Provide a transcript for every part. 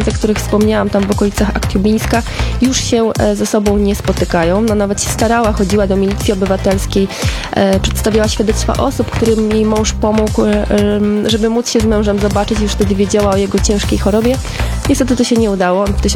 o których wspomniałam, tam w okolicach Akciubińska, już się ze sobą nie spotykają. No nawet się starała, chodziła do milicji obywatelskiej, przedstawiała świadectwa osób, którym jej mąż pomógł, żeby móc się z mężem zobaczyć. Już wtedy wiedziała o jego ciężkiej chorobie. Niestety to się nie udało. W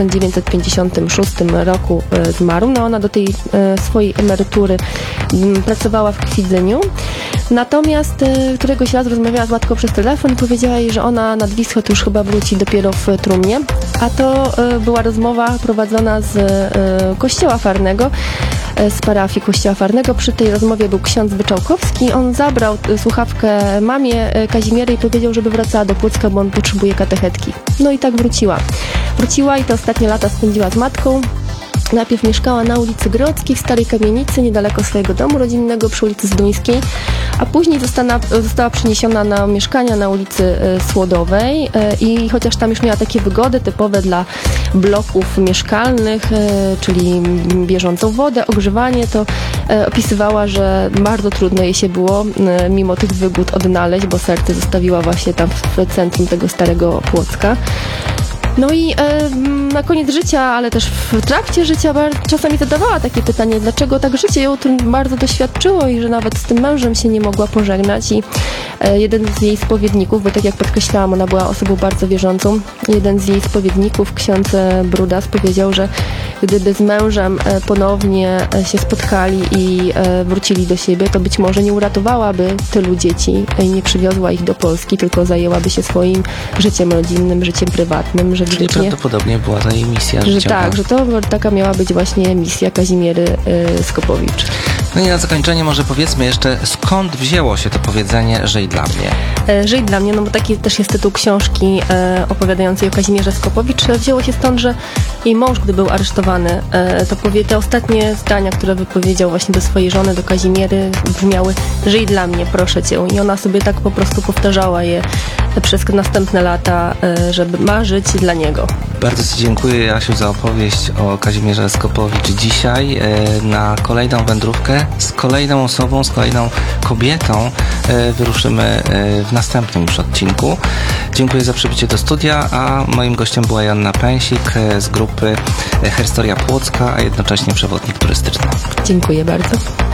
1956 roku zmarł. No ona do tej swojej emerytury pracowała w Kwidzyniu. Natomiast któregoś razu rozmawiała z matką przez telefon i powiedziała jej, że ona nad Wisłę to już chyba wróci dopiero w trumnie. A to była rozmowa prowadzona z kościoła Farnego, z parafii kościoła Farnego. Przy tej rozmowie był ksiądz Wyczałkowski. On zabrał słuchawkę mamie Kazimiery i powiedział, żeby wracała do Płocka, bo on potrzebuje katechetki. No i tak wróciła. Wróciła i te ostatnie lata spędziła z matką. Najpierw mieszkała na ulicy Grodzkiej, w Starej Kamienicy, niedaleko swojego domu rodzinnego przy ulicy Zduńskiej, a później została przeniesiona na mieszkania na ulicy Słodowej i chociaż tam już miała takie wygody typowe dla bloków mieszkalnych, czyli bieżącą wodę, ogrzewanie, to opisywała, że bardzo trudno jej się było mimo tych wygód odnaleźć, bo serce zostawiła właśnie tam w centrum tego Starego Płocka. No i na koniec życia, ale też w trakcie życia czasami zadawała takie pytanie, dlaczego tak życie ją tym bardzo doświadczyło i że nawet z tym mężem się nie mogła pożegnać. I jeden z jej spowiedników, bo tak jak podkreślałam, ona była osobą bardzo wierzącą, jeden z jej spowiedników, ksiądz Brudas, powiedział, że gdyby z mężem ponownie się spotkali i wrócili do siebie, to być może nie uratowałaby tylu dzieci i nie przywiozła ich do Polski, tylko zajęłaby się swoim życiem rodzinnym, życiem prywatnym. Że czyli prawdopodobnie była to jej misja życiowa. Tak, że to taka miała być właśnie misja Kazimiery Skopowicz. No i na zakończenie może powiedzmy jeszcze, skąd wzięło się to powiedzenie "Żyj dla mnie"? Żyj dla mnie, no bo taki też jest tytuł książki opowiadającej o Kazimierze Skopowicz. Wzięło się stąd, że jej mąż, gdy był aresztowany, to powie te ostatnie zdania, które wypowiedział właśnie do swojej żony, do Kazimiery, brzmiały: żyj dla mnie, proszę cię. I ona sobie tak po prostu powtarzała je przez następne lata, żeby ma żyć dla niego. Bardzo ci dziękuję, Jasiu, za opowieść o Kazimierze Skopowicz dzisiaj. Na kolejną wędrówkę z kolejną osobą, z kolejną kobietą wyruszymy w następnym już odcinku. Dziękuję za przybycie do studia, a moim gościem była Joanna Pęsik z grupy Herstoria Płocka, a jednocześnie przewodnik turystyczny. Dziękuję bardzo.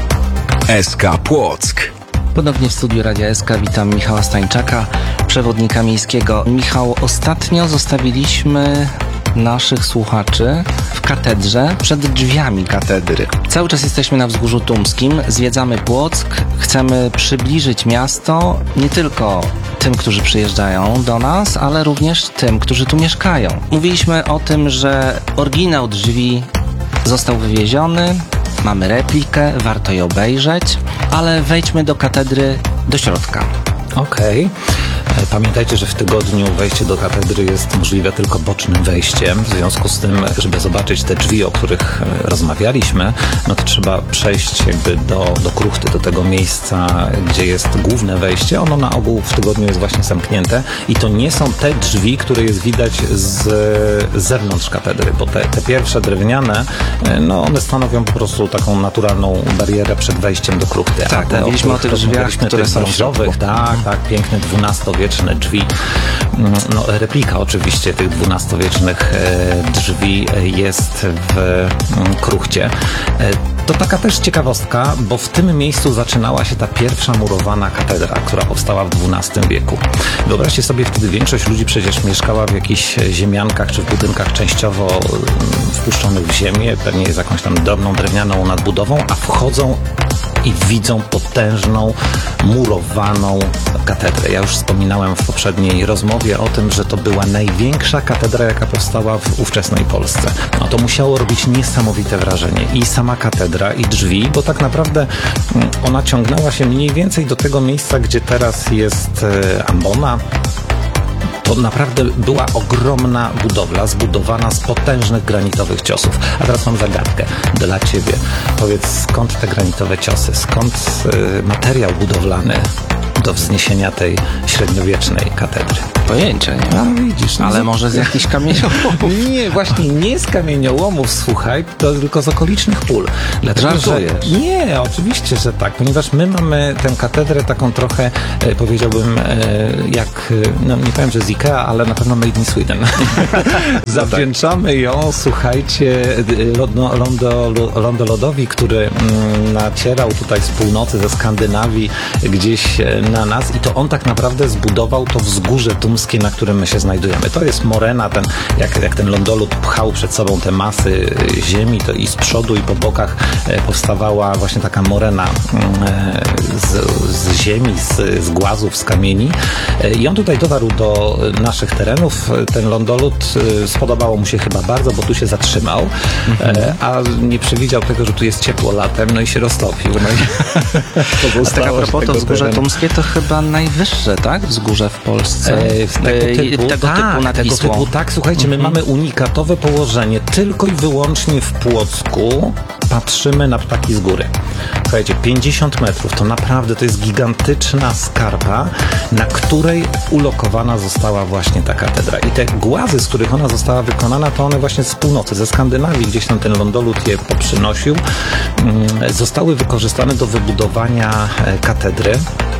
SK Płock. Ponownie w studiu Radia SK witam Michała Stańczaka, przewodnika miejskiego. Michał, ostatnio zostawiliśmy naszych słuchaczy w katedrze, przed drzwiami katedry. Cały czas jesteśmy na Wzgórzu Tumskim, zwiedzamy Płock, chcemy przybliżyć miasto nie tylko tym, którzy przyjeżdżają do nas, ale również tym, którzy tu mieszkają. Mówiliśmy o tym, że oryginał drzwi został wywieziony, mamy replikę, warto je obejrzeć, ale wejdźmy do katedry, do środka. Okej. Pamiętajcie, że w tygodniu wejście do katedry jest możliwe tylko bocznym wejściem. W związku z tym, żeby zobaczyć te drzwi, o których rozmawialiśmy, no to trzeba przejść jakby do kruchty, do tego miejsca, gdzie jest główne wejście. Ono na ogół w tygodniu jest właśnie zamknięte i to nie są te drzwi, które jest widać z zewnątrz katedry, bo te pierwsze drewniane, no one stanowią po prostu taką naturalną barierę przed wejściem do kruchty. Tak, mówiliśmy o tych drzwiach, które są w środku. Tak, piękne XII-wieczne drzwi. No, replika oczywiście tych XII-wiecznych drzwi jest w kruchcie. To taka też ciekawostka, bo w tym miejscu zaczynała się ta pierwsza murowana katedra, która powstała w XII wieku. Wyobraźcie sobie, wtedy większość ludzi przecież mieszkała w jakichś ziemiankach czy w budynkach częściowo wpuszczonych w ziemię, pewnie jest jakąś tam drobną drewnianą nadbudową, a wchodzą i widzą potężną, murowaną katedrę. Ja już wspominałem w poprzedniej rozmowie o tym, że to była największa katedra, jaka powstała w ówczesnej Polsce. No to musiało robić niesamowite wrażenie. I sama katedra, i drzwi, bo tak naprawdę ona ciągnęła się mniej więcej do tego miejsca, gdzie teraz jest ambona. To naprawdę była ogromna budowla, zbudowana z potężnych granitowych ciosów. A teraz mam zagadkę dla Ciebie. Powiedz, skąd te granitowe ciosy? Skąd materiał budowlany do wzniesienia tej średniowiecznej katedry? pojęcia, nie? A widzisz. Ale może z jakichś kamieniołomów. Nie, właśnie nie z kamieniołomów, słuchaj, to tylko z okolicznych pól. Dlatego, Żartujesz? Nie, oczywiście, że tak, ponieważ my mamy tę katedrę taką trochę, powiedziałbym, jak, no nie powiem, że z Ikea, ale na pewno made in Sweden. Zawdzięczamy ją, słuchajcie, lądolodowi, który nacierał tutaj z północy, ze Skandynawii, gdzieś na nas i to on tak naprawdę zbudował to wzgórze tumskie, na którym my się znajdujemy. To jest morena, jak ten lądolód pchał przed sobą te masy ziemi, to i z przodu i po bokach powstawała właśnie taka morena z ziemi, z głazów, z kamieni i on tutaj dotarł do naszych terenów. Ten lądolód spodobało mu się chyba bardzo, bo tu się zatrzymał, a nie przewidział tego, że tu jest ciepło latem, no i się roztopił. No i A tak a propos, to wzgórze tumskie to chyba najwyższe, tak? Wzgórze w Polsce. Tego typu nad Wisłą. Tak, słuchajcie, my mamy unikatowe położenie. Tylko i wyłącznie w Płocku patrzymy na ptaki z góry. Słuchajcie, 50 metrów, to naprawdę to jest gigantyczna skarpa, na której ulokowana została właśnie ta katedra. I te głazy, z których ona została wykonana, to one właśnie z północy, ze Skandynawii, gdzieś tam ten lądolód je poprzynosił, zostały wykorzystane do wybudowania katedry,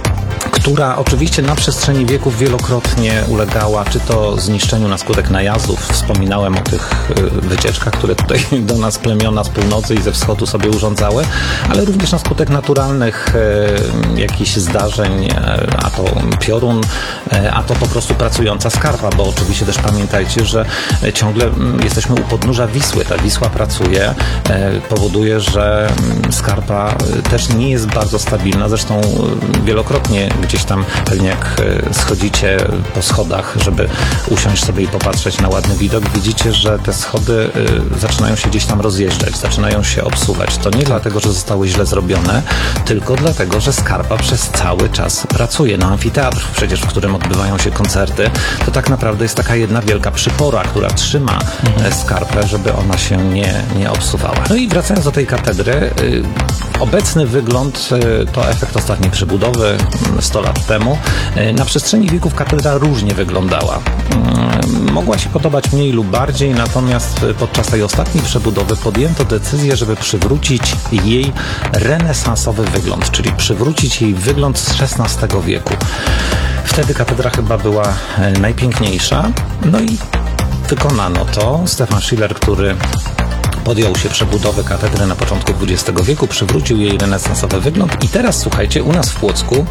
która oczywiście na przestrzeni wieków wielokrotnie ulegała, czy to zniszczeniu na skutek najazdów. Wspominałem o tych wycieczkach, które tutaj do nas plemiona z północy i ze wschodu sobie urządzały, ale również na skutek naturalnych jakichś zdarzeń, a to piorun, a to po prostu pracująca skarpa, bo oczywiście też pamiętajcie, że ciągle jesteśmy u podnóża Wisły. Ta Wisła pracuje, powoduje, że skarpa też nie jest bardzo stabilna. Zresztą wielokrotnie gdzieś tam, pewnie jak schodzicie po schodach, żeby usiąść sobie i popatrzeć na ładny widok, widzicie, że te schody zaczynają się gdzieś tam rozjeżdżać, zaczynają się obsuwać. To nie dlatego, że zostały źle zrobione, tylko dlatego, że skarpa przez cały czas pracuje. No amfiteatr przecież, w którym odbywają się koncerty, to tak naprawdę jest taka jedna wielka przypora, która trzyma skarpę, żeby ona się nie obsuwała. No i wracając do tej katedry, obecny wygląd to efekt ostatniej przebudowy 100 lat temu. Na przestrzeni wieków katedra różnie wyglądała. Mogła się podobać mniej lub bardziej, natomiast podczas tej ostatniej przebudowy podjęto decyzję, żeby przywrócić jej renesansowy wygląd, czyli przywrócić jej wygląd z XVI wieku. Wtedy katedra chyba była najpiękniejsza, no i wykonano to. Stefan Schiller, który podjął się przebudowy katedry na początku XX wieku, przywrócił jej renesansowy wygląd i teraz, słuchajcie, u nas w Płocku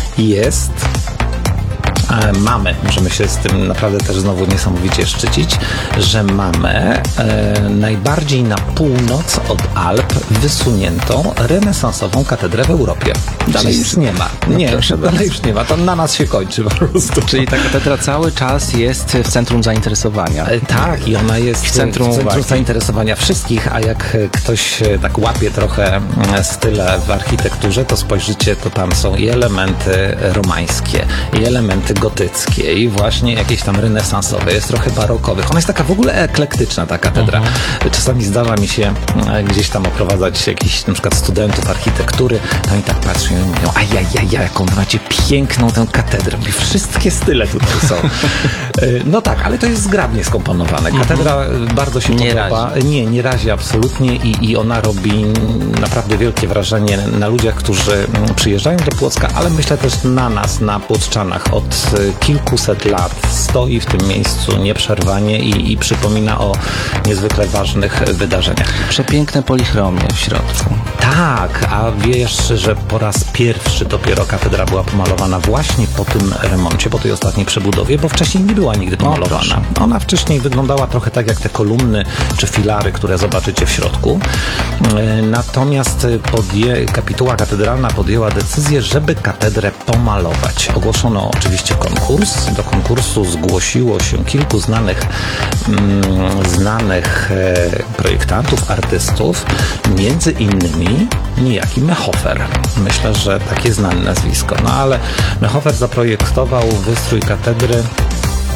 możemy się z tym naprawdę też znowu niesamowicie szczycić, że mamy najbardziej na północ od Alp wysuniętą renesansową katedrę w Europie. Dalej już nie ma. Dalej już nie ma. To na nas się kończy po prostu. Czyli ta katedra cały czas jest w centrum zainteresowania. Tak, i ona jest w centrum zainteresowania wszystkich, a jak ktoś tak łapie trochę style w architekturze, to spojrzycie, to tam są i elementy romańskie, i elementy gotyckie, i właśnie jakieś tam renesansowe, jest trochę barokowych. Ona jest taka w ogóle eklektyczna, ta katedra. Czasami zdarza mi się gdzieś tam oprowadzać jakichś na przykład studentów architektury, tam i tak patrzą i mówią, jaką macie piękną tę katedrę. I wszystkie style tutaj są. No tak, ale to jest zgrabnie skomponowane. Katedra bardzo się podoba. Nie razi absolutnie i ona robi naprawdę wielkie wrażenie na ludziach, którzy przyjeżdżają do Płocka, ale myślę też na nas, na Płoczczanach. Od kilkuset lat stoi w tym miejscu nieprzerwanie i przypomina o niezwykle ważnych wydarzeniach. Przepiękne polichromie w środku. Tak, a wiesz, że po raz pierwszy dopiero katedra była pomalowana właśnie po tym remoncie, po tej ostatniej przebudowie, bo wcześniej nie była nigdy pomalowana. Ona wcześniej wyglądała trochę tak jak te kolumny czy filary, które zobaczycie w środku. Natomiast kapituła katedralna podjęła decyzję, żeby katedrę pomalować. Ogłoszono oczywiście konkurs. Do konkursu zgłosiło się kilku znanych projektantów, artystów, między innymi niejaki Mehofer. Myślę, że takie znane nazwisko. No ale Mehofer zaprojektował wystrój katedry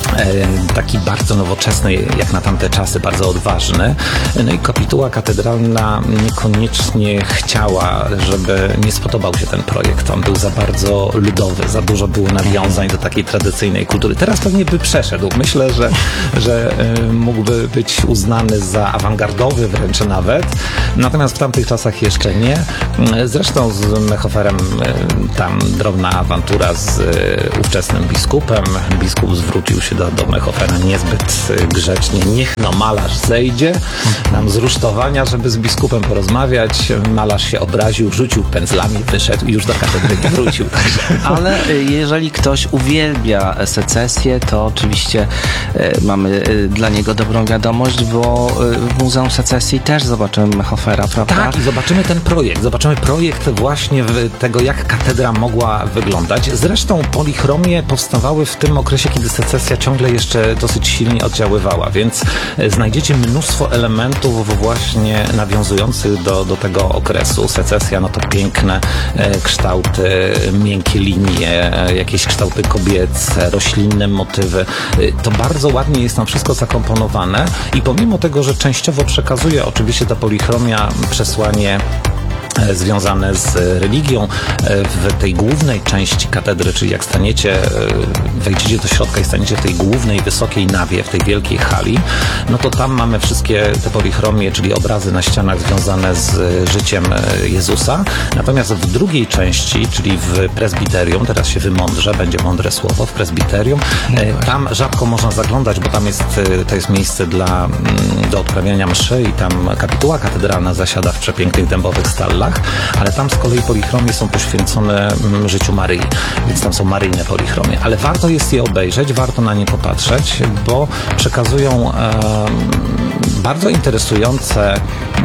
taki bardzo nowoczesny, jak na tamte czasy, bardzo odważny. No i kapituła katedralna niekoniecznie chciała, żeby nie spodobał się ten projekt. On był za bardzo ludowy, za dużo było nawiązań do takiej tradycyjnej kultury. Teraz pewnie by przeszedł. Myślę, że mógłby być uznany za awangardowy wręcz nawet. Natomiast w tamtych czasach jeszcze nie. Zresztą z Mehoferem tam drobna awantura z ówczesnym biskupem. Biskup zwrócił się do Mehofera niezbyt grzecznie. Niech no malarz zejdzie nam z rusztowania, żeby z biskupem porozmawiać. Malarz się obraził, rzucił pędzlami, wyszedł i już do katedry nie wrócił. Ale jeżeli ktoś uwielbia secesję, to oczywiście mamy dla niego dobrą wiadomość, bo w Muzeum Secesji też zobaczymy Mehofera, prawda? Tak, i zobaczymy ten projekt. Zobaczymy projekt właśnie tego, jak katedra mogła wyglądać. Zresztą polichromie powstawały w tym okresie, kiedy secesja ciągle jeszcze dosyć silnie oddziaływała, więc znajdziecie mnóstwo elementów właśnie nawiązujących do tego okresu. Secesja, no to piękne kształty, miękkie linie, jakieś kształty kobiece, roślinne motywy. To bardzo ładnie jest tam wszystko zakomponowane i pomimo tego, że częściowo przekazuje oczywiście ta polichromia przesłanie związane z religią w tej głównej części katedry, czyli jak wejdziecie do środka i staniecie w tej głównej, wysokiej nawie, w tej wielkiej hali, no to tam mamy wszystkie te polichromie, czyli obrazy na ścianach związane z życiem Jezusa. Natomiast w drugiej części, czyli w prezbiterium, teraz się wymądrze, będzie mądre słowo, w prezbiterium, tam rzadko można zaglądać, bo tam to jest miejsce do odprawiania mszy i tam kapituła katedralna zasiada w przepięknych dębowych stallach, ale tam z kolei polichromie są poświęcone życiu Maryi, więc tam są maryjne polichromie, ale warto jest je obejrzeć, warto na nie popatrzeć, bo przekazują bardzo interesujące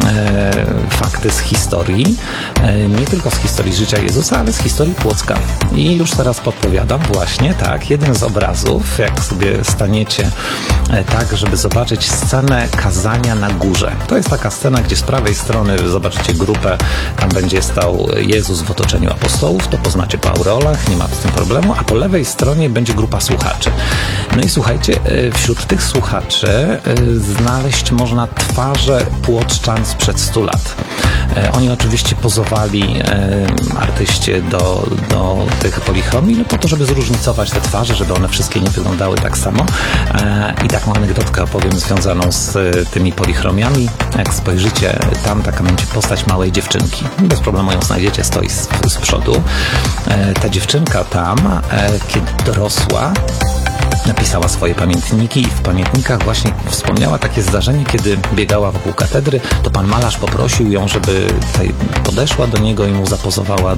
fakty z historii, nie tylko z historii życia Jezusa, ale z historii Płocka. I już teraz podpowiadam właśnie, tak, jeden z obrazów, jak sobie staniecie tak, żeby zobaczyć scenę kazania na górze. To jest taka scena, gdzie z prawej strony zobaczycie grupę, tam będzie stał Jezus w otoczeniu apostołów, to poznacie po aureolach, nie ma z tym problemu, a po lewej stronie będzie grupa słuchaczy. No i słuchajcie, wśród tych słuchaczy znaleźć można twarze płoczczan sprzed 100 lat. Oni oczywiście pozowali artyście do tych polichromii, no po to, żeby zróżnicować te twarze, żeby one wszystkie nie wyglądały tak samo. I taką anegdotkę opowiem związaną z tymi polichromiami. Jak spojrzycie, tam taka będzie postać małej dziewczynki. Bez problemu ją znajdziecie, stoi z przodu. Ta dziewczynka tam, kiedy dorosła, napisała swoje pamiętniki i w pamiętnikach właśnie wspomniała takie zdarzenie, kiedy biegała wokół katedry, to pan malarz poprosił ją, żeby tutaj podeszła do niego i mu zapozowała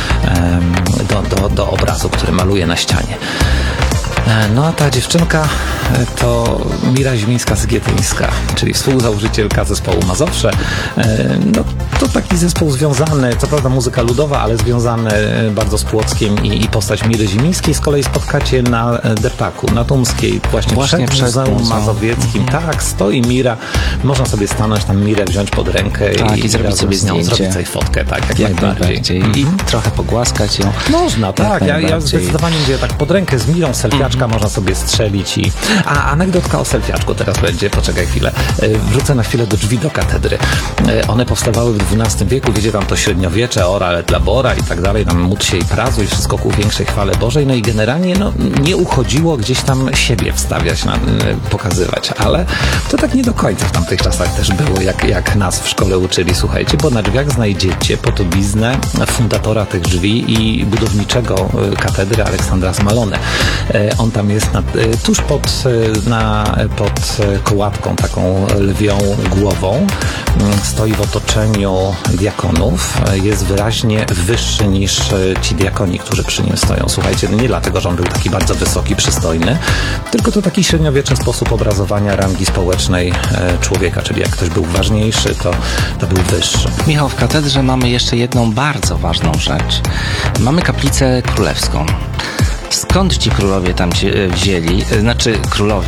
do obrazu, który maluje na ścianie. No a ta dziewczynka to Mira Zimińska-Sygietyńska, czyli współzałożycielka zespołu Mazowsze. No to taki zespół związany, co prawda muzyka ludowa, ale związany bardzo z Płockiem i postać Miry Zimińskiej z kolei spotkacie na deptaku, na Tumskiej, właśnie przed Muzeum Mazowieckim. Tak, stoi Mira, można sobie stanąć tam Mirę, wziąć pod rękę i zrobić sobie zdjęcie. Zrobić sobie fotkę, tak, jak najbardziej. I trochę pogłaskać ją. Można, tak. Ja zdecydowanie gdzie tak pod rękę z Mirą, selfiaczka można sobie strzelić A anegdotka o selfiaczku teraz będzie, poczekaj chwilę. Wrócę na chwilę do drzwi do katedry. One powstawały w XII wieku, wiecie, tam to średniowiecze, ora et labora i tak dalej, tam módl się i pracuj, wszystko ku większej chwale Bożej, no i generalnie nie uchodziło gdzieś tam siebie wstawiać, pokazywać, ale to tak nie do końca w tamtych czasach też było, jak nas w szkole uczyli, słuchajcie, bo na drzwiach znajdziecie podobiznę fundatora tych drzwi i budowniczego katedry Aleksandra Smalone. On tam jest tuż pod kołatką, taką lwią głową, stoi w otoczeniu diakonów, jest wyraźnie wyższy niż ci diakoni, którzy przy nim stoją. Słuchajcie, nie dlatego, że on był taki bardzo wysoki, przystojny, tylko to taki średniowieczny sposób obrazowania rangi społecznej człowieka, czyli jak ktoś był ważniejszy, to był wyższy. Michał, w katedrze mamy jeszcze jedną bardzo ważną rzecz. Mamy kaplicę królewską. Skąd ci królowie tam się wzięli? Znaczy królowie.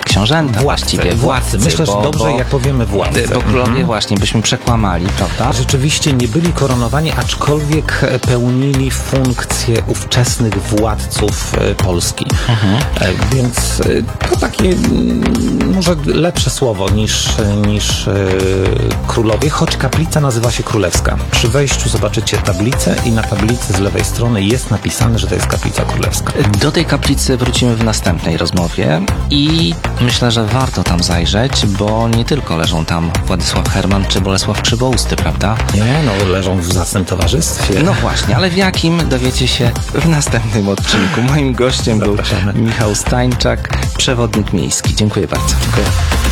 książęta, właściwie władcy. Myślę, że dobrze, jak powiemy władcy. Bo królowie właśnie byśmy przekłamali, prawda? Rzeczywiście nie byli koronowani, aczkolwiek pełnili funkcje ówczesnych władców Polski. Więc to takie może lepsze słowo niż królowie, choć kaplica nazywa się królewska. Przy wejściu zobaczycie tablicę i na tablicy z lewej strony jest napisane, że to jest kaplica królewska. Do tej kaplicy wrócimy w następnej rozmowie i myślę, że warto tam zajrzeć, bo nie tylko leżą tam Władysław Herman czy Bolesław Krzywousty, prawda? Nie, no leżą w zacnym towarzystwie. No właśnie, ale w jakim dowiecie się w następnym odcinku. Moim gościem był Michał Stańczak, przewodnik miejski. Dziękuję bardzo. Dziękuję.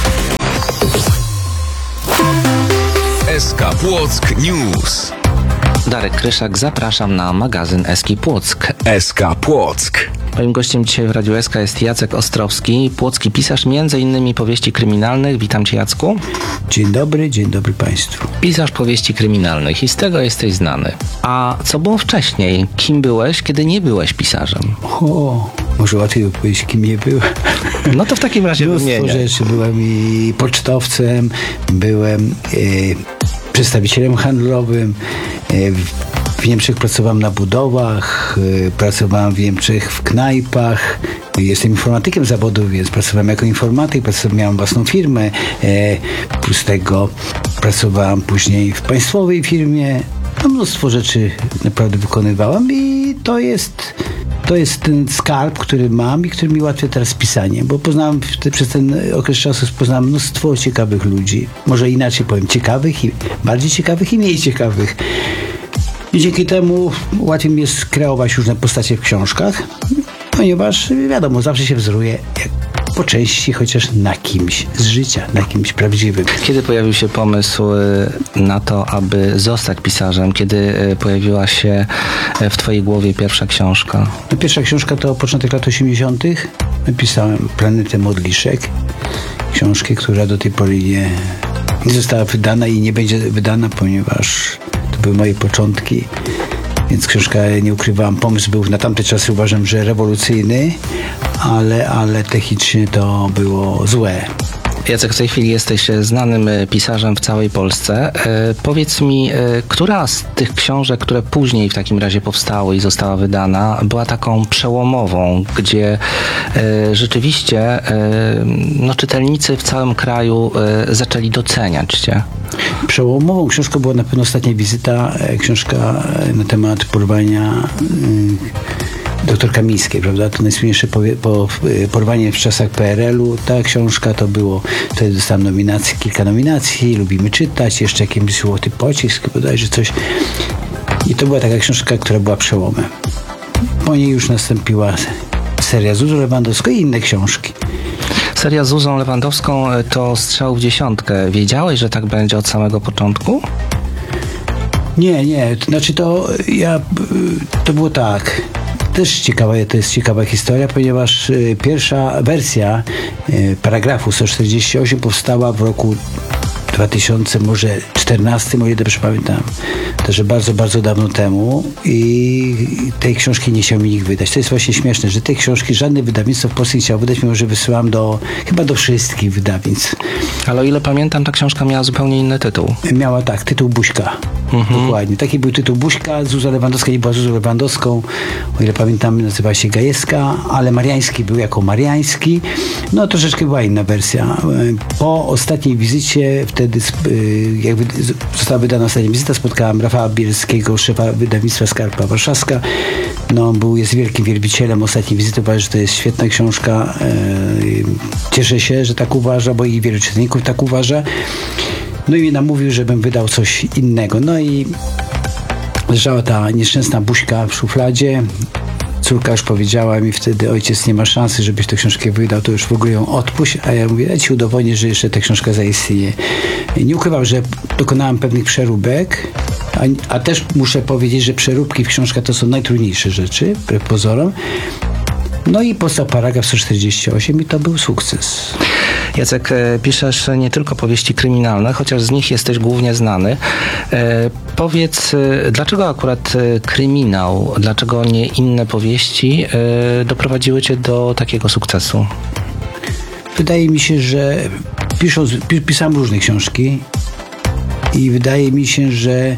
SK Płock News. Darek Kryszak, zapraszam na magazyn Eski Płock. SK Płock. Moim gościem dzisiaj w Radiu SK jest Jacek Ostrowski, płocki pisarz m.in. powieści kryminalnych. Witam Cię, Jacku. Dzień dobry Państwu. Pisarz powieści kryminalnych i z tego jesteś znany. A co było wcześniej? Kim byłeś, kiedy nie byłeś pisarzem? Może łatwiej powiedzieć, kim nie byłem. No to w takim razie Mnóstwo wymienię. rzeczy. Byłem i pocztowcem, byłem przedstawicielem handlowym, w Niemczech pracowałem na budowach, pracowałem w Niemczech w knajpach. Jestem informatykiem zawodu, więc pracowałem jako informatyk, miałem własną firmę. Plus tego pracowałem później w państwowej firmie. No, mnóstwo rzeczy naprawdę wykonywałem i to jest ten skarb, który mam i który mi ułatwia teraz pisanie, bo przez ten okres czasu poznałem mnóstwo ciekawych ludzi. Może inaczej powiem, ciekawych i bardziej ciekawych i mniej ciekawych. I dzięki temu łatwiej mi jest kreować różne postacie w książkach, ponieważ wiadomo, zawsze się wzoruje po części chociaż na kimś z życia, na kimś prawdziwym. Kiedy pojawił się pomysł na to, aby zostać pisarzem? Kiedy pojawiła się w Twojej głowie pierwsza książka? Pierwsza książka to początek lat 80. Napisałem Planetę Modliszek. Książkę, która do tej pory nie została wydana i nie będzie wydana, ponieważ to były moje początki. Więc książka, nie ukrywałam, pomysł był na tamte czasy, uważam, że rewolucyjny, ale technicznie to było złe. Jacek, w tej chwili jesteś znanym pisarzem w całej Polsce. Powiedz mi, która z tych książek, które później w takim razie powstały i została wydana, była taką przełomową, gdzie rzeczywiście czytelnicy w całym kraju zaczęli doceniać Cię? Przełomową książką była na pewno Ostatnia wizyta, książka na temat porwania dr Kamińskiej, prawda? To najsłynniejsze porwanie w czasach PRL-u. Ta książka to było, wtedy dostałem kilka nominacji, Lubimy czytać, jeszcze jakimś złoty pocisk, bodajże coś. I to była taka książka, która była przełomem. Po niej już nastąpiła seria Zuzą Lewandowską i inne książki. Seria z Zuzą Lewandowską to strzał w dziesiątkę. Wiedziałeś, że tak będzie od samego początku? Nie. Znaczy to było tak. To jest ciekawa historia, ponieważ pierwsza wersja paragrafu 148 powstała w roku 2000, może 14, o ile dobrze pamiętam. Także bardzo, bardzo dawno temu i tej książki nie chciał mi nikt wydać. To jest właśnie śmieszne, że tej książki żadne wydawnictwo w Polsce nie chciało wydać, mimo że wysyłam chyba do wszystkich wydawnictw. Ale o ile pamiętam, ta książka miała zupełnie inny tytuł. Miała tytuł Buźka. Dokładnie. Taki był tytuł Buźka. Zuza Lewandowska nie była Zuzą Lewandowską. O ile pamiętam, nazywała się Gajewska, ale Mariański był jako Mariański. No troszeczkę była inna wersja. Po ostatniej wizycie, wtedy jakby została wydana ostatnia wizyta, spotkałem Rafała Bielskiego, szefa wydawnictwa Skarpa Warszawska. Jest wielkim wielbicielem Ostatniej wizyty. Uważa, że to jest świetna książka. Cieszę się, że tak uważa, bo i wielu czytelników tak uważa. No i namówił, żebym wydał coś innego. No i leżała ta nieszczęsna Buźka w szufladzie. Córka już powiedziała mi wtedy, ojciec, nie ma szansy, żebyś tę książkę wydał, to już w ogóle ją odpuść, a ja mówię, ja ci udowodnię, że jeszcze ta książka zaistnieje. Nie ukrywam, że dokonałem pewnych przeróbek, a też muszę powiedzieć, że przeróbki w książkach to są najtrudniejsze rzeczy, wbrew pozorom. No i powstał paragraf 148 i to był sukces. Jacek, piszesz nie tylko powieści kryminalne, chociaż z nich jesteś głównie znany. Powiedz, dlaczego akurat kryminał, dlaczego nie inne powieści doprowadziły cię do takiego sukcesu? wydaje mi się, że pisałem różne książki i wydaje mi się, że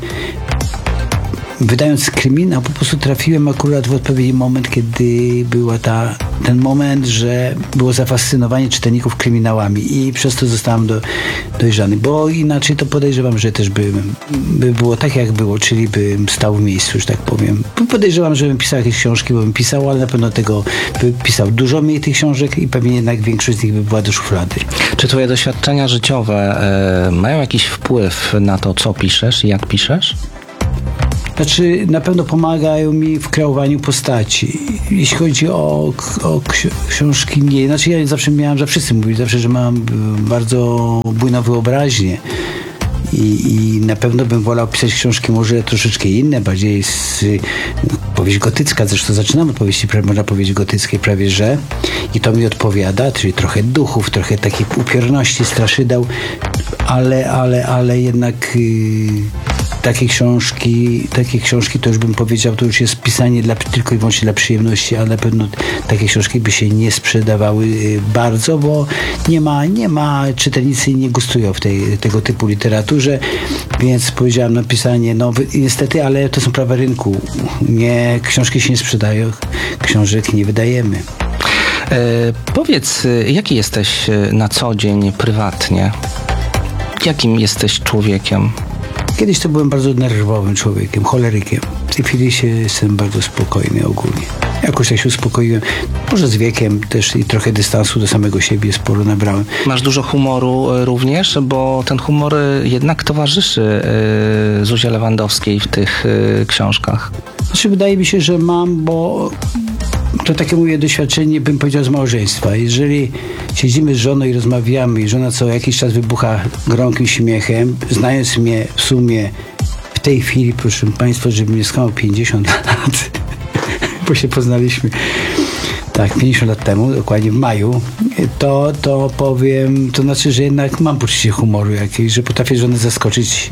wydając kryminał, po prostu trafiłem akurat w odpowiedni moment, kiedy była ten moment, że było zafascynowanie czytelników kryminałami i przez to zostałem dojrzany, bo inaczej to podejrzewam, że też by było tak, jak było, czyli bym stał w miejscu, że tak powiem. Podejrzewam, że bym pisał jakieś książki, bo bym pisał, ale na pewno by pisał dużo mniej tych książek i pewnie jednak większość z nich by była do szuflady. Czy twoje doświadczenia życiowe mają jakiś wpływ na to, co piszesz i jak piszesz? Znaczy, na pewno pomagają mi w kreowaniu postaci. Jeśli chodzi o książki, nie. Znaczy, ja wszyscy mówili zawsze, że mam bardzo bujną wyobraźnię. I na pewno bym wolał pisać książki może troszeczkę inne, bardziej powieść gotycka, zresztą zaczynam od powieści, można powiedzieć gotyckiej prawie, że i to mi odpowiada, czyli trochę duchów, trochę takiej upiorności, straszydeł, ale jednak takie książki to już bym powiedział, to już jest pisanie tylko i wyłącznie dla przyjemności, ale na pewno takie książki by się nie sprzedawały bardzo, bo nie ma czytelnicy nie gustują w tego typu literaturze, więc powiedziałem napisanie, niestety, ale to są prawa rynku. Książki się nie sprzedają, książek nie wydajemy. Powiedz, jaki jesteś na co dzień prywatnie? Jakim jesteś człowiekiem? Kiedyś to byłem bardzo nerwowym człowiekiem, cholerykiem. W tej chwili jestem bardzo spokojny ogólnie. Jakoś tak się uspokoiłem. Może z wiekiem też i trochę dystansu do samego siebie sporo nabrałem. Masz dużo humoru również, bo ten humor jednak towarzyszy Zuzie Lewandowskiej w tych książkach. Znaczy, wydaje mi się, że mam, bo to takie moje doświadczenie, bym powiedział, z małżeństwa. Jeżeli siedzimy z żoną i rozmawiamy i żona co jakiś czas wybucha gromkim śmiechem, znając mnie w sumie w tej chwili, proszę Państwa, żebym nie skłamał 50 lat, bo się poznaliśmy 50 lat temu, dokładnie w maju, to powiem, to znaczy, że jednak mam poczucie humoru jakieś, że potrafię żonę zaskoczyć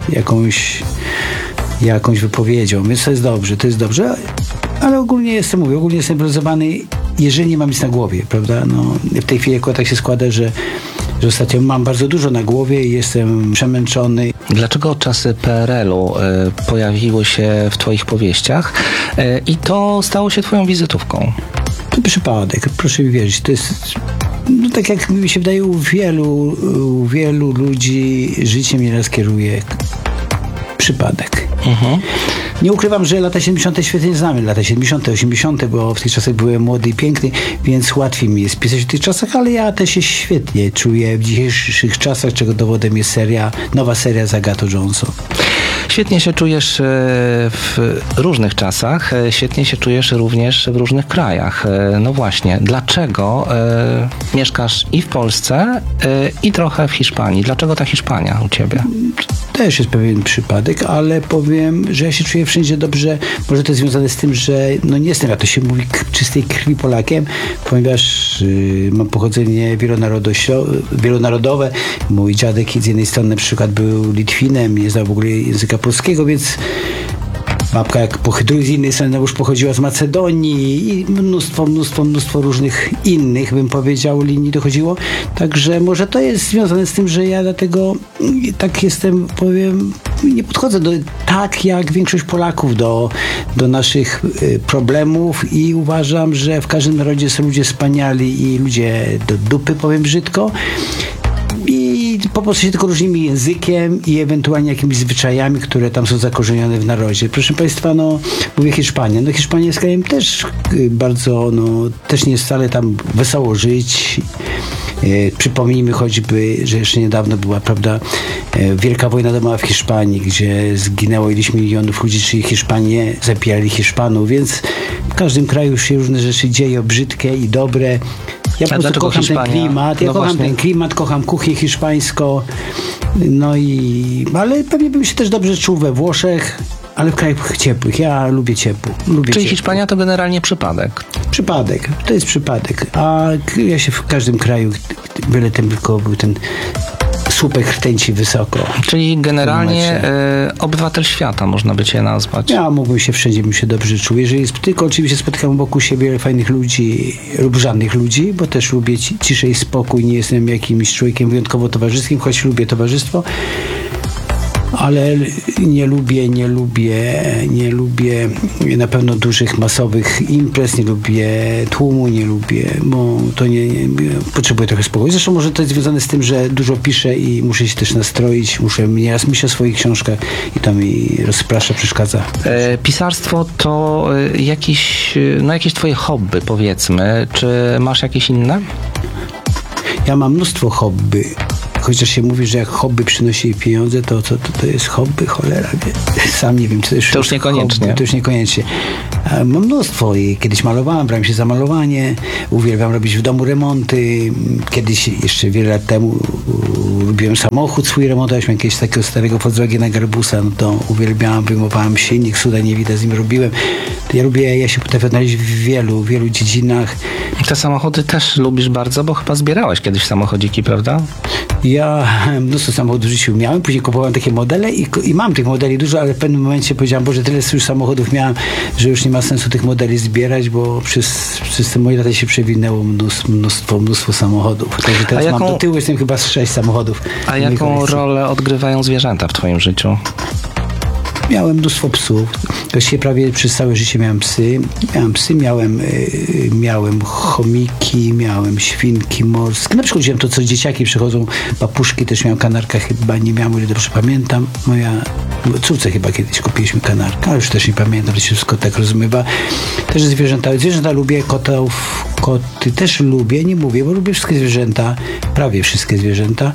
jakąś wypowiedzią, więc to jest dobrze, ale ogólnie jestem wyluzowany, jeżeli nie mam nic na głowie, prawda? W tej chwili akurat tak się składa, że ostatnio mam bardzo dużo na głowie i jestem przemęczony. Dlaczego czasy PRL-u pojawiły się w twoich powieściach i to stało się twoją wizytówką? To przypadek, proszę mi wierzyć, to jest tak jak mi się wydaje, u wielu ludzi życiem nieraz kieruje przypadek. Nie ukrywam, że lata 70. świetnie znamy, lata 70., 80., bo w tych czasach byłem młody i piękny, więc łatwiej mi jest pisać w tych czasach, ale ja też się świetnie czuję w dzisiejszych czasach, czego dowodem jest nowa seria z Agatą Johnson. Świetnie się czujesz w różnych czasach, świetnie się czujesz również w różnych krajach. No właśnie, dlaczego mieszkasz i w Polsce, i trochę w Hiszpanii? Dlaczego ta Hiszpania u ciebie? Też jest pewien przypadek, ale powiem, że ja się czuję wszędzie dobrze. Może to jest związane z tym, że nie jestem, jak to się mówi, czystej krwi Polakiem, ponieważ mam pochodzenie wielonarodowe. Mój dziadek z jednej strony na przykład był Litwinem, nie znał w ogóle języka polskiego, więc babka jak z innej strony już pochodziła z Macedonii i mnóstwo różnych innych, bym powiedział, linii dochodziło. Także może to jest związane z tym, że ja dlatego tak jestem, powiem, nie podchodzę tak jak większość Polaków do naszych problemów i uważam, że w każdym narodzie są ludzie wspaniali i ludzie do dupy, powiem brzydko. I po prostu się tylko różnimy językiem i ewentualnie jakimiś zwyczajami, które tam są zakorzenione w narodzie. Proszę Państwa, mówię Hiszpania. Hiszpania jest krajem też bardzo, też nie jest wcale tam wesoło żyć. Przypomnijmy choćby, że jeszcze niedawno była, prawda, Wielka Wojna Domowa w Hiszpanii, gdzie zginęło ileś milionów ludzi, czyli Hiszpanie zabijali Hiszpanów, więc w każdym kraju się różne rzeczy dzieją, brzydkie i dobre. Ja po prostu kocham Hiszpania? Ten klimat, kocham ten klimat, kocham kuchnię hiszpańską, ale pewnie bym się też dobrze czuł we Włoszech, ale w krajach ciepłych. Ja lubię ciepło. Czyli Hiszpania to generalnie przypadek? Przypadek, to jest przypadek. A ja się w każdym kraju, byle tylko był ten słupek rtęci wysoko. Czyli generalnie obywatel świata, można by cię nazwać. Ja mógłbym się wszędzie, bym się dobrze czuł. Jeżeli tylko oczywiście spotykam wokół siebie fajnych ludzi lub żadnych ludzi, bo też lubię ciszę i spokój, nie jestem jakimś człowiekiem wyjątkowo towarzyskim, choć lubię towarzystwo, ale nie lubię na pewno dużych, masowych imprez, nie lubię tłumu, nie lubię, bo to nie potrzebuję trochę spokoju. Zresztą może to jest związane z tym, że dużo piszę i muszę się też nastroić, nieraz myślę o swoich książkach i to mi rozprasza, przeszkadza. Pisarstwo to jakieś twoje hobby, powiedzmy. Czy masz jakieś inne? Ja mam mnóstwo hobby. Chociaż się mówi, że jak hobby przynosi pieniądze, to jest hobby, cholera, wie. Sam nie wiem, czy to już niekoniecznie. Hobby, to już niekoniecznie. Mam mnóstwo i kiedyś malowałem, brałem się za malowanie, uwielbiam robić w domu remonty. Kiedyś, jeszcze wiele lat temu, lubiłem samochód swój remontować, miałem jakiegoś takiego starego Volkswagena Garbusa, no to uwielbiałem, wyjmowałem silnik, cuda nie widać, z nim robiłem. Ja się potrafię odnaleźć w wielu dziedzinach. Te samochody też lubisz bardzo, bo chyba zbierałeś kiedyś samochodziki, prawda? Ja mnóstwo samochodów w życiu miałem, później kupowałem takie modele i mam tych modeli dużo, ale w pewnym momencie powiedziałem, Boże, tyle już samochodów miałem, że już nie ma sensu tych modeli zbierać, bo przez te moje lata się przewinęło mnóstwo samochodów. Także teraz mam do tyłu, jestem chyba z 6 samochodów. A jaką rolę odgrywają zwierzęta w twoim życiu? Miałem mnóstwo psów. Właściwie prawie przez całe życie miałem psy. Miałem chomiki, miałem świnki morskie. Na przykład wziąłem to, co dzieciaki przychodzą, papuszki, też miałem kanarka, chyba nie miałem, o ile dobrze pamiętam. Moja córce chyba kiedyś kupiliśmy kanarka, ale już też nie pamiętam, to się wszystko tak rozmywa. Też zwierzęta lubię, koty też lubię, nie mówię, bo lubię wszystkie zwierzęta, prawie wszystkie zwierzęta.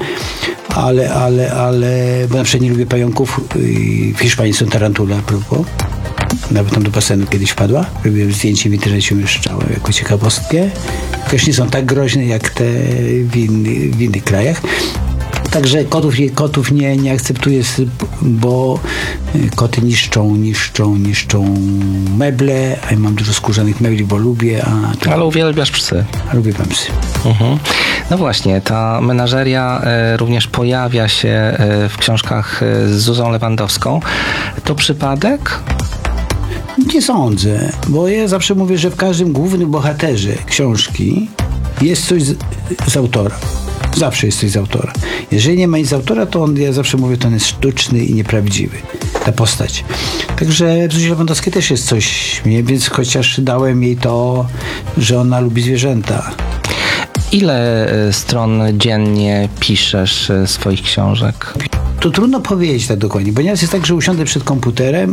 Ale bo na przykład nie lubię pająków. W Hiszpanii są tarantule, a propos. Nawet tam do basenu kiedyś wpadła. Robiłem zdjęcie w internecie, umieszczałem jako ciekawostkę. Też nie są tak groźne jak te w innych krajach. Także kotów nie akceptuję, bo koty niszczą meble, a ja mam dużo skórzanych mebli, bo lubię. Ale uwielbiasz psy. Lubię psy. No właśnie, ta menażeria również pojawia się w książkach z Zuzą Lewandowską. To przypadek? Nie sądzę, bo ja zawsze mówię, że w każdym głównym bohaterze książki jest coś z autora. Zawsze jest coś z autora. Jeżeli nie ma nic z autora, to ja zawsze mówię, to on jest sztuczny i nieprawdziwy. Ta postać. Także w Zuzie Lewandowskiej też jest coś, więc chociaż dałem jej to, że ona lubi zwierzęta. Ile stron dziennie piszesz swoich książek? To trudno powiedzieć tak dokładnie, bo nieraz jest tak, że usiądę przed komputerem,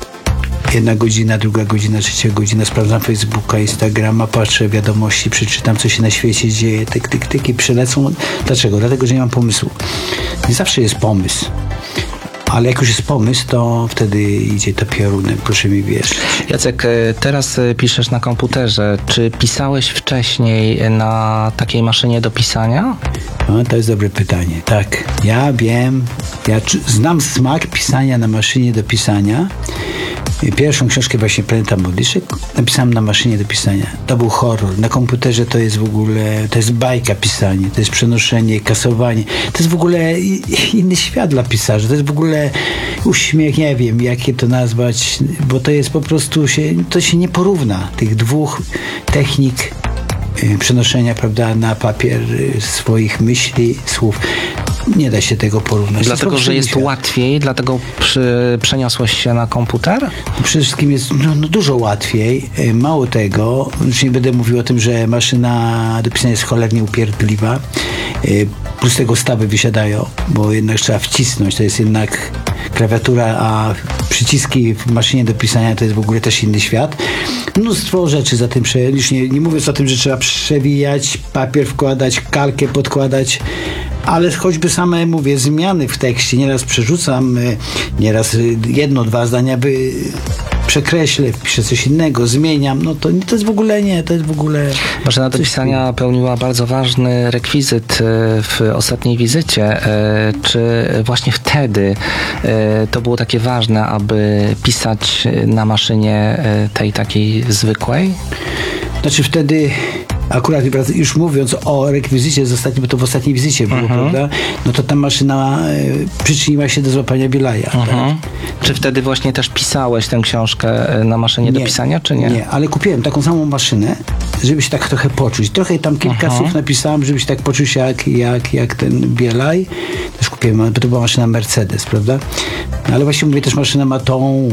1 godzina, 2 godzina, 3 godzina, sprawdzam Facebooka, Instagrama, patrzę wiadomości, przeczytam, co się na świecie dzieje, tyk i przelecą. Dlaczego? Dlatego, że nie mam pomysłu. Nie zawsze jest pomysł. Ale jak już jest pomysł, to wtedy idzie to piorunem, proszę mi wierzyć. Jacek, teraz piszesz na komputerze. Czy pisałeś wcześniej na takiej maszynie do pisania? No, to jest dobre pytanie. Tak, ja wiem, znam smak pisania na maszynie do pisania. Pierwszą książkę właśnie Planeta Modliszek napisałem na maszynie do pisania. To był horror. Na komputerze to jest w ogóle, to jest bajka pisanie, to jest przenoszenie, kasowanie. To jest w ogóle inny świat dla pisarzy. To jest w ogóle uśmiech, nie wiem jakie to nazwać, bo to jest po prostu, to się nie porówna tych dwóch technik przenoszenia, prawda, na papier swoich myśli, słów. Nie da się tego porównać. Dlatego, że jest łatwiej, dlatego przeniosłeś się na komputer? Przede wszystkim jest dużo łatwiej. Mało tego, już nie będę mówił o tym, że maszyna do pisania jest cholernie upierdliwa. Plus tego stawy wysiadają, bo jednak trzeba wcisnąć. To jest jednak klawiatura, a przyciski w maszynie do pisania to jest w ogóle też inny świat. Mnóstwo rzeczy za tym, już nie mówiąc o tym, że trzeba przewijać, papier wkładać, kalkę podkładać, ale choćby same, mówię, zmiany w tekście, nieraz przerzucam, nieraz 1-2 zdania przekreślę, piszę coś innego, zmieniam, no to jest w ogóle nie, to jest w ogóle... Maszyna do pisania pełniła bardzo ważny rekwizyt w ostatniej wizycie. Czy właśnie wtedy to było takie ważne, aby pisać na maszynie tej takiej zwykłej? Znaczy wtedy Akurat już mówiąc o rekwizycie bo to w ostatniej wizycie było, prawda? No to ta maszyna przyczyniła się do złapania Bielaja. Tak? Czy wtedy właśnie też pisałeś tę książkę na maszynie do pisania, czy nie? Nie, ale kupiłem taką samą maszynę, żeby się tak trochę poczuć. Trochę tam kilka słów napisałem, żeby się tak poczuć jak ten Bielaj. Też kupiłem, bo to była maszyna Mercedes, prawda? Ale właśnie mówię, też maszyna ma tą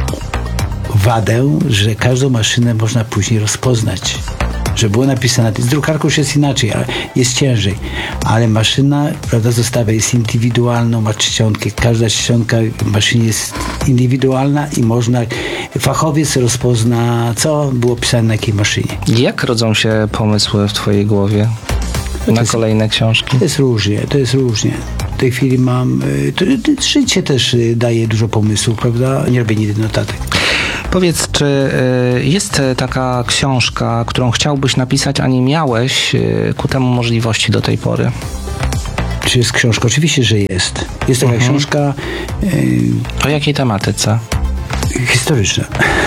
wadę, że każdą maszynę można później rozpoznać. Że było napisane, z drukarką już jest inaczej, jest ciężej, ale maszyna, prawda, jest indywidualną, ma czcionkę, każda czcionka w maszynie jest indywidualna i fachowiec rozpozna, co było pisane na jakiej maszynie. Jak rodzą się pomysły w twojej głowie na kolejne książki? To jest różnie. W tej chwili mam, życie też daje dużo pomysłów, prawda, nie robię nigdy notatek. Powiedz, czy jest taka książka, którą chciałbyś napisać, a nie miałeś ku temu możliwości do tej pory? Czy jest książka? Oczywiście, że jest. Jest taka książka... O jakiej tematyce? Historyczna.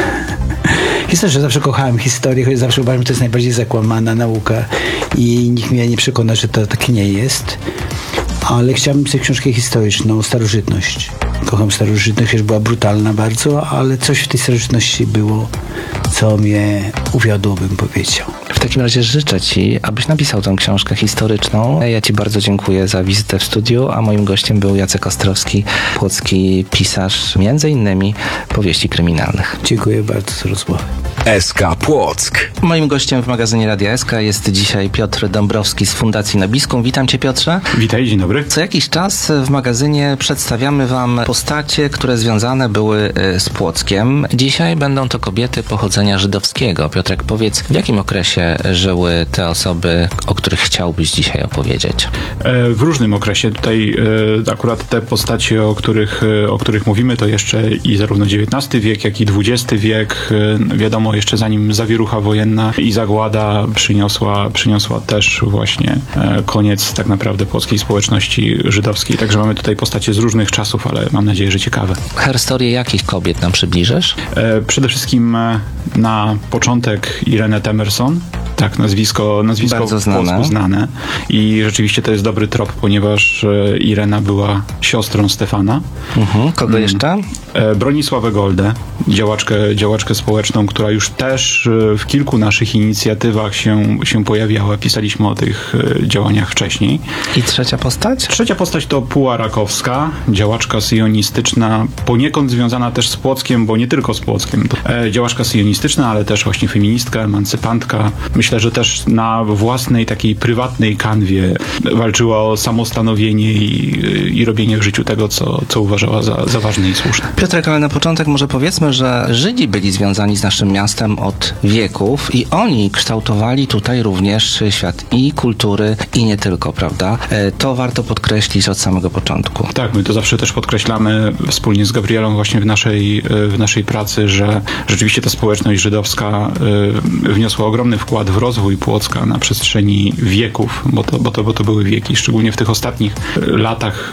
Historyczna. Zawsze kochałem historię, choć zawsze uważam, że to jest najbardziej zakłamana nauka i nikt mnie nie przekona, że to tak nie jest. Ale chciałbym pisać książkę historyczną, starożytność. Kocham starożytność, chociaż była brutalna bardzo, ale coś w tej starożytności było, co mnie uwiodło, bym powiedział. W takim razie życzę Ci, abyś napisał tę książkę historyczną. Ja Ci bardzo dziękuję za wizytę w studiu, a moim gościem był Jacek Ostrowski, płocki pisarz, między innymi powieści kryminalnych. Dziękuję bardzo za rozmowę. SK Płock. Moim gościem w magazynie Radia SK jest dzisiaj Piotr Dąbrowski z Fundacji Nabiską. Witam Cię, Piotrze. Witaj, dzień dobry. Co jakiś czas w magazynie przedstawiamy Wam postacie, które związane były z Płockiem. Dzisiaj będą to kobiety pochodzenia żydowskiego. Piotrek, powiedz, w jakim okresie żyły te osoby, o których chciałbyś dzisiaj opowiedzieć? W różnym okresie. Tutaj akurat te postacie, o których mówimy, to jeszcze i zarówno XIX wiek, jak i XX wiek. Wiadomo, jeszcze zanim zawierucha wojenna i zagłada przyniosła też właśnie koniec tak naprawdę polskiej społeczności żydowskiej. Także mamy tutaj postacie z różnych czasów, ale mam nadzieję, że ciekawe. Historię jakich kobiet nam przybliżysz? Przede wszystkim na początek Irenę Temerson. Tak, nazwisko Bardzo w Polsku znane. I rzeczywiście to jest dobry trop, ponieważ Irena była siostrą Stefana. Kogo jeszcze? Bronisławę Goldę, działaczkę społeczną, która już też w kilku naszych inicjatywach się pojawiała. Pisaliśmy o tych działaniach wcześniej. I trzecia postać? Trzecia postać to Puła Rakowska, działaczka syjonistyczna, poniekąd związana też z Płockiem, bo nie tylko z Płockiem. To działaczka syjonistyczna, ale też właśnie feministka, emancypantka. Myślę, że też na własnej takiej prywatnej kanwie walczyła o samostanowienie i robienie w życiu tego, co uważała za ważne i słuszne. Piotrek, ale na początek może powiedzmy, że Żydzi byli związani z naszym miastem od wieków i oni kształtowali tutaj również świat i kultury i nie tylko, prawda? To warto podkreślić od samego początku. Tak, my to zawsze też podkreślamy wspólnie z Gabrielą właśnie w naszej pracy, że rzeczywiście ta społeczność żydowska wniosła ogromny wkład w rozwój Płocka na przestrzeni wieków, bo to były wieki, szczególnie w tych ostatnich latach,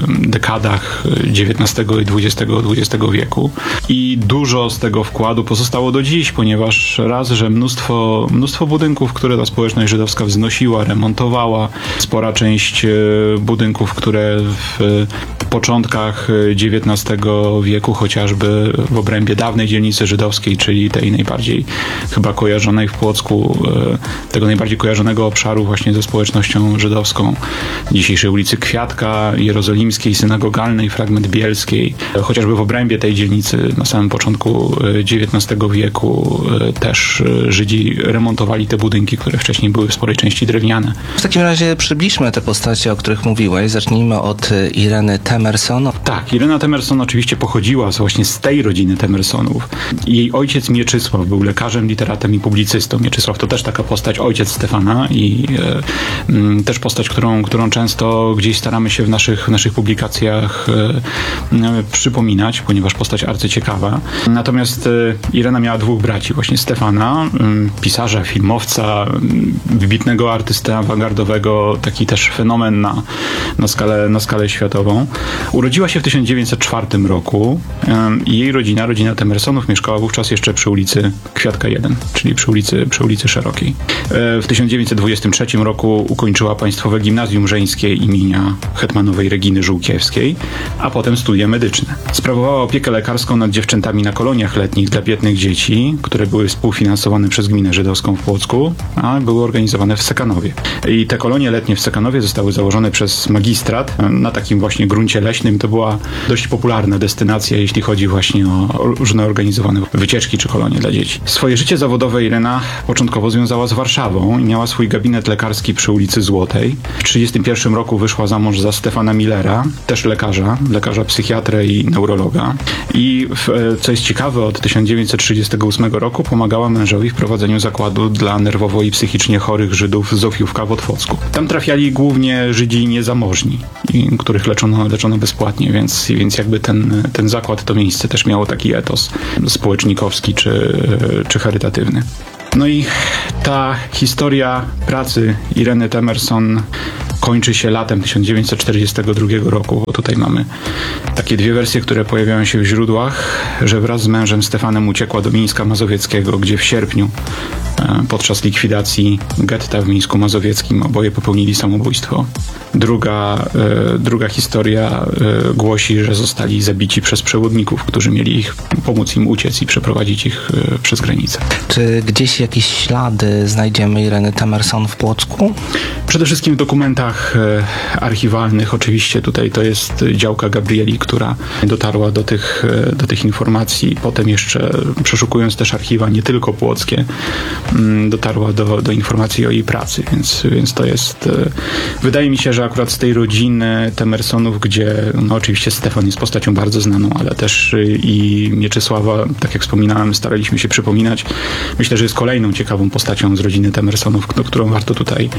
dekadach XIX i XX wieku. I dużo z tego wkładu pozostało do dziś, ponieważ raz, że mnóstwo budynków, które ta społeczność żydowska wznosiła, remontowała, spora część budynków, które w początkach XIX wieku, chociażby w obrębie dawnej dzielnicy żydowskiej, czyli tej najbardziej chyba kojarzonej w Płocku, tego najbardziej kojarzonego obszaru właśnie ze społecznością żydowską, dzisiejszej ulicy Kwiatka, Jerozolimskiej, Synagogalnej, fragment Bielskiej, chociażby w obrębie tej dzielnicy na samym początku XIX wieku też Żydzi remontowali te budynki, które wcześniej były w sporej części drewniane. W takim razie przybliżmy te postacie, o których mówiłeś. Zacznijmy od Ireny Temerson. Tak, Irena Temerson oczywiście pochodziła właśnie z tej rodziny Temersonów. Jej ojciec Mieczysław był lekarzem, literatem i publicystą. Mieczysław to też taka postać, ojciec Stefana i też postać, którą często gdzieś staramy się w naszych publikacjach przypominać, ponieważ postać arcyciekawa. Natomiast Irena miała dwóch braci, właśnie Stefana, pisarza, filmowca, wybitnego artystę awangardowego, taki też fenomen na skalę światową. Urodziła się w 1904 roku i jej rodzina Temersonów mieszkała wówczas jeszcze przy ulicy Kwiatka 1, czyli przy ulicy Szerokiej. W 1923 roku ukończyła Państwowe Gimnazjum Żeńskie imienia hetmanowej Reginy Żółkiewskiej, a potem studia medyczne. Sprawowała opiekę lekarską nad dziewczętami na koloniach letnich dla biednych dzieci, które były współfinansowane przez gminę żydowską w Płocku, a były organizowane w Sekanowie. I te kolonie letnie w Sekanowie zostały założone przez magistrat na takim właśnie gruncie leśnym. To była dość popularna destynacja, jeśli chodzi właśnie o różne organizowane wycieczki czy kolonie dla dzieci. Swoje życie zawodowe Irena początkowo związała z Warszawą i miała swój gabinet lekarski przy ulicy Złotej. W 1931 roku wyszła za mąż za Stefana Millera, też lekarza psychiatrę i neurologa. I co jest ciekawe, od 1938 roku pomagała mężowi w prowadzeniu zakładu dla nerwowo i psychicznie chorych Żydów Zofiówka w Otwocku. Tam trafiali głównie Żydzi niezamożni, których leczono bezpłatnie, więc jakby ten zakład, to miejsce też miało taki etos społecznikowski czy charytatywny. No i ta historia pracy Ireny Temerson kończy się latem 1942 roku, bo tutaj mamy takie dwie wersje, które pojawiają się w źródłach, że wraz z mężem Stefanem uciekła do Mińska Mazowieckiego, gdzie w sierpniu podczas likwidacji getta w Mińsku Mazowieckim oboje popełnili samobójstwo. Druga historia głosi, że zostali zabici przez przewodników, którzy mieli pomóc im uciec i przeprowadzić ich przez granicę. Czy gdzieś jakieś ślady znajdziemy Ireny Temerson w Płocku? Przede wszystkim w dokumentach archiwalnych. Oczywiście tutaj to jest działka Gabrieli, która dotarła do tych informacji. Potem jeszcze przeszukując też archiwa nie tylko płockie, dotarła do informacji o jej pracy, więc to jest... Wydaje mi się, że akurat z tej rodziny Temersonów, gdzie no oczywiście Stefan jest postacią bardzo znaną, ale też i Mieczysława, tak jak wspominałem, staraliśmy się przypominać. Myślę, że jest kolejną ciekawą postacią z rodziny Temersonów, którą warto tutaj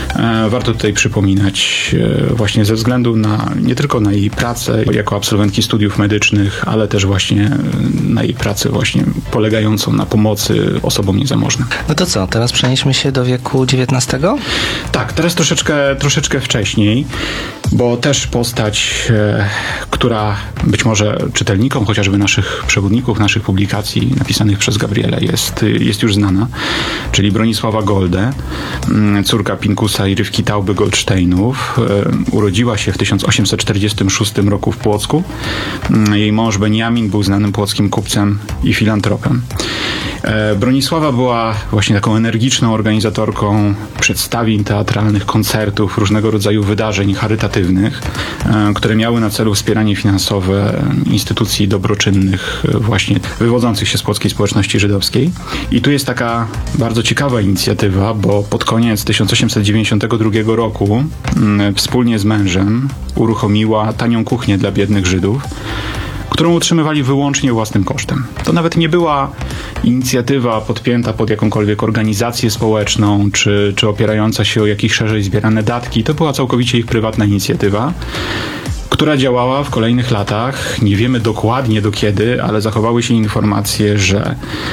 przypominać właśnie ze względu nie tylko na jej pracę jako absolwentki studiów medycznych, ale też właśnie na jej pracę właśnie polegającą na pomocy osobom niezamożnym. No to co, teraz przenieśmy się do wieku XIX? Tak, teraz troszeczkę wcześniej, bo też postać, która być może czytelnikom chociażby naszych przewodników, naszych publikacji napisanych przez Gabrielę jest już znana, czyli Bronisława Golde, córka Pinkusa i Rywki Tauby-Goldsteinów. Urodziła się w 1846 roku w Płocku. Jej mąż Beniamin był znanym płockim kupcem i filantropem. Bronisława była właśnie taką energiczną organizatorką przedstawień teatralnych, koncertów, różnego rodzaju wydarzeń charytatywnych, które miały na celu wspieranie finansowe instytucji dobroczynnych właśnie wywodzących się z płockiej społeczności żydowskiej. I tu jest taka bardzo ciekawa inicjatywa, bo pod koniec 1892 roku wspólnie z mężem uruchomiła tanią kuchnię dla biednych Żydów, którą utrzymywali wyłącznie własnym kosztem. To nawet nie była inicjatywa podpięta pod jakąkolwiek organizację społeczną, czy opierająca się o jakieś szerzej zbierane datki. To była całkowicie ich prywatna inicjatywa, która działała w kolejnych latach. Nie wiemy dokładnie do kiedy, ale zachowały się informacje, że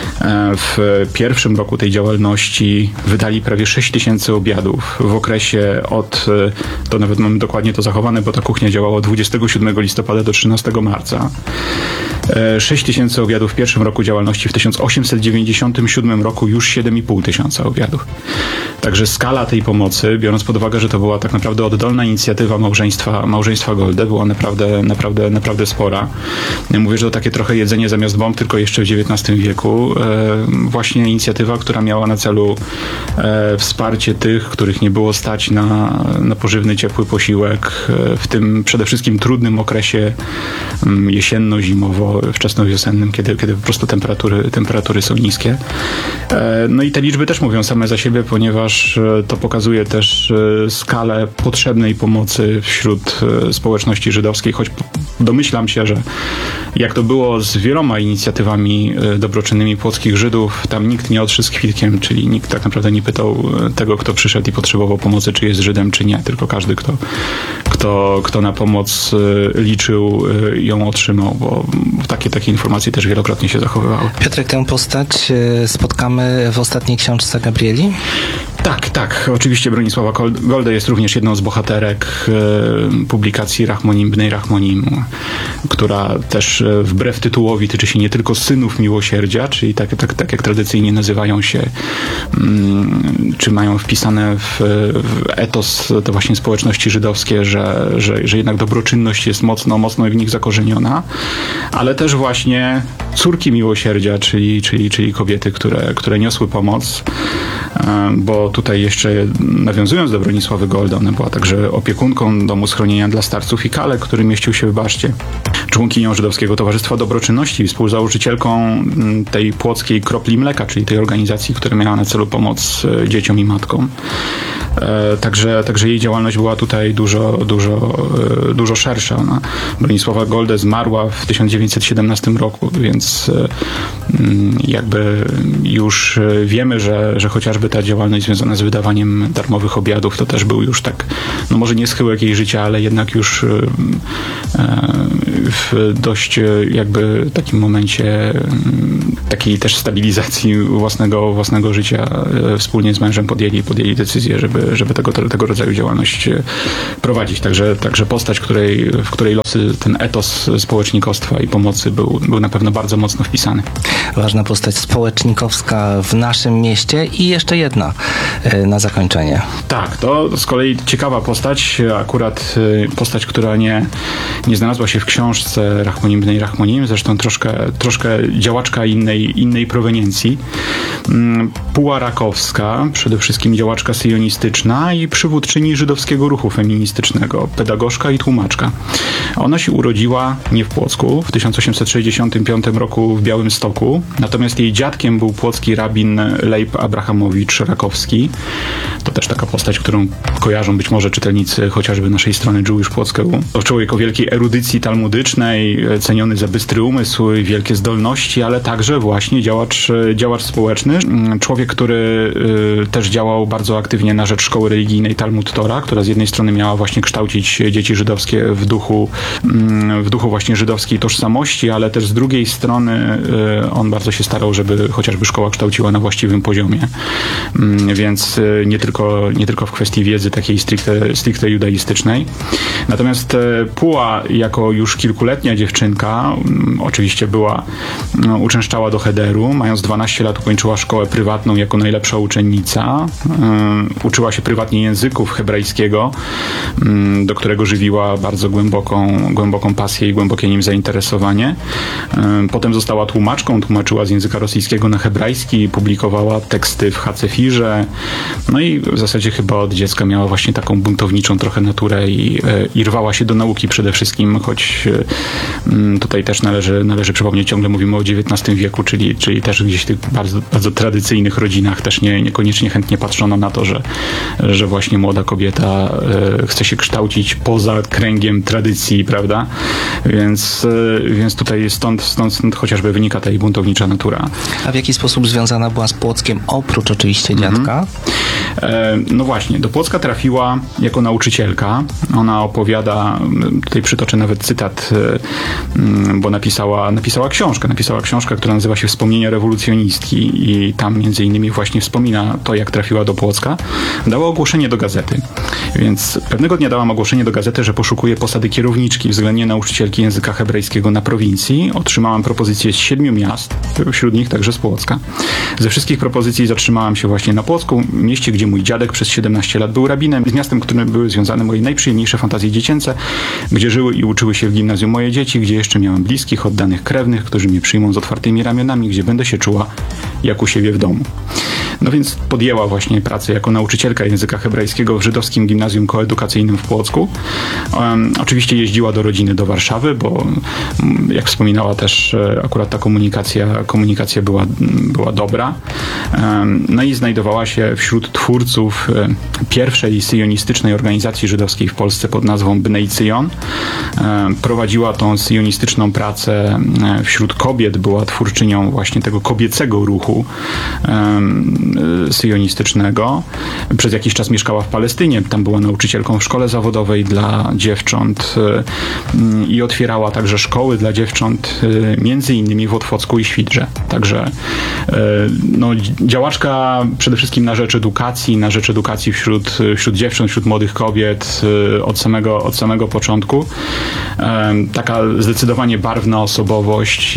w pierwszym roku tej działalności wydali prawie 6000 obiadów w okresie to nawet mamy dokładnie to zachowane, bo ta kuchnia działała od 27 listopada do 13 marca. 6000 obiadów w pierwszym roku działalności, w 1897 roku już 7500 obiadów. Także skala tej pomocy, biorąc pod uwagę, że to była tak naprawdę oddolna inicjatywa małżeństwa Golde, była naprawdę spora. Mówię, że to takie trochę jedzenie zamiast bomb, tylko jeszcze w XIX wieku. Właśnie inicjatywa, która miała na celu wsparcie tych, których nie było stać na pożywny, ciepły posiłek w tym przede wszystkim trudnym okresie jesienno-zimowo, wczesnowiosennym, kiedy po prostu temperatury są niskie. No i te liczby też mówią same za siebie, ponieważ to pokazuje też skalę potrzebnej pomocy wśród społeczności żydowskiej, choć domyślam się, że jak to było z wieloma inicjatywami dobroczynnymi płockich Żydów, tam nikt nie odszedł z kwitkiem, czyli nikt tak naprawdę nie pytał tego, kto przyszedł i potrzebował pomocy, czy jest Żydem, czy nie, tylko każdy, kto na pomoc liczył, ją otrzymał, bo takie informacje też wielokrotnie się zachowywały. Piotrek, tę postać spotkamy w ostatniej książce Gabrieli? Tak. Oczywiście Bronisława Golda jest również jedną z bohaterek publikacji Rachmonim Bnei Rachmonim, która też wbrew tytułowi tyczy się nie tylko synów miłosierdzia, czyli tak jak tradycyjnie nazywają się, czy mają wpisane w etos te właśnie społeczności żydowskie, że jednak dobroczynność jest mocno w nich zakorzeniona, ale też właśnie córki miłosierdzia, czyli kobiety, które niosły pomoc, bo tutaj jeszcze nawiązując do Bronisławy Golda, ona była także opiekunką domu schronienia dla starców i kalek, który mieścił się w Baszcie, członkinią Żydowskiego Towarzystwa Dobroczynności, współzałożycielką tej płockiej Kropli Mleka, czyli tej organizacji, która miała na celu pomoc dzieciom i matkom. Także jej działalność była tutaj dużo szersza. Bronisława Golda zmarła w 1917 roku, więc jakby już wiemy, że chociażby ta działalność związana z wydawaniem darmowych obiadów to też był już tak, no może nie schyłek jej życia, ale jednak już w dość jakby takim momencie takiej też stabilizacji własnego życia wspólnie z mężem podjęli decyzję, żeby tego rodzaju działalność prowadzić. Także postać, w której losy ten etos społecznikostwa i pomocy był na pewno bardzo mocno wpisany. Ważna postać społecznikowska w naszym mieście i jeszcze jedna na zakończenie. Tak, to z kolei ciekawa postać, akurat postać, która nie znalazła się w książce Rachmonim Bnei Rachmonim, zresztą troszkę działaczka innej proweniencji. Puła Rakowska, przede wszystkim działaczka syjonistyczna i przywódczyni żydowskiego ruchu feministycznego, pedagogzka i tłumaczka. Ona się urodziła nie w Płocku, w 1865 roku w Białymstoku, natomiast jej dziadkiem był płocki rabin Leib Abrahamowicz Rakowski. To też taka postać, którą kojarzą być może czytelnicy chociażby naszej strony Jewish Płocku. To człowiek o wielkiej erudycji talmudycznej, ceniony za bystry umysł, wielkie zdolności, ale także właśnie działacz społeczny. Człowiek, który też działał bardzo aktywnie na rzecz szkoły religijnej Talmud Tora, która z jednej strony miała właśnie kształcić dzieci żydowskie w duchu właśnie żydowskiej tożsamości, ale też z drugiej strony on bardzo się starał, żeby chociażby szkoła kształciła na właściwym poziomie. Więc nie tylko w kwestii wiedzy takiej stricte judaistycznej. Natomiast Puła jako już kilkuletnia dziewczynka oczywiście uczęszczała do Hederu. Mając 12 lat ukończyła szkołę prywatną jako najlepsza uczennica. Uczyła się prywatnie języków hebrajskiego, do którego żywiła bardzo głęboką pasję i głębokie nim zainteresowanie. Potem została tłumaczką, tłumaczyła z języka rosyjskiego na hebrajski, publikowała teksty w Hacefirze. No i w zasadzie chyba od dziecka miała właśnie taką buntowniczą trochę naturę i rwała się do nauki przede wszystkim, choć tutaj też należy przypomnieć, ciągle mówimy o XIX wieku, czyli też gdzieś w tych bardzo, bardzo tradycyjnych rodzinach też niekoniecznie chętnie patrzono na to, że właśnie młoda kobieta chce się kształcić poza kręgiem tradycji, prawda? Więc tutaj stąd chociażby wynika ta jej buntownicza natura. A w jaki sposób związana była z Płockiem, oprócz oczywiście dziadka? No właśnie, do Płocka trafiła jako nauczycielka. Ona opowiada, tutaj przytoczę nawet cytat, bo napisała książkę, która nazywa się Wspomnienia rewolucjonistki i tam między innymi właśnie wspomina to, jak trafiła do Płocka. Dała ogłoszenie do gazety. Więc pewnego dnia dałam ogłoszenie do gazety, że poszukuję posady kierowniczki względnie nauczycielki języka hebrajskiego na prowincji. Otrzymałam propozycje z 7 miast, wśród nich także z Płocka. Ze wszystkich propozycji zatrzymałam się właśnie na Płocku, mieście, gdzie mój dziadek przez 17 lat był rabinem, z miastem, którym były związane moje najprzyjemniejsze fantazje dziecięce, gdzie żyły i uczyły się w gimnazjum moje dzieci, gdzie jeszcze miałam bliskich, oddanych krewnych, którzy mnie przyjmą z otwartymi ramionami, gdzie będę się czuła jak u siebie w domu. No więc podjęła właśnie pracę jako nauczycielka języka hebrajskiego w żydowskim gimnazjum koedukacyjnym w Płocku. Oczywiście jeździła do rodziny do Warszawy, bo jak wspominała też akurat ta komunikacja była dobra. No i znajdowała się wśród twórców pierwszej syjonistycznej organizacji żydowskiej w Polsce pod nazwą Bnei Zion. prowadziła tą syjonistyczną pracę wśród kobiet, była twórczynią właśnie tego kobiecego ruchu syjonistycznego. Przez jakiś czas mieszkała w Palestynie, tam była nauczycielką w szkole zawodowej dla dziewcząt i otwierała także szkoły dla dziewcząt, między innymi w Otwocku i Świdrze. Także działaczka przede wszystkim na rzecz edukacji wśród dziewcząt, wśród młodych kobiet od samego początku. Taka zdecydowanie barwna osobowość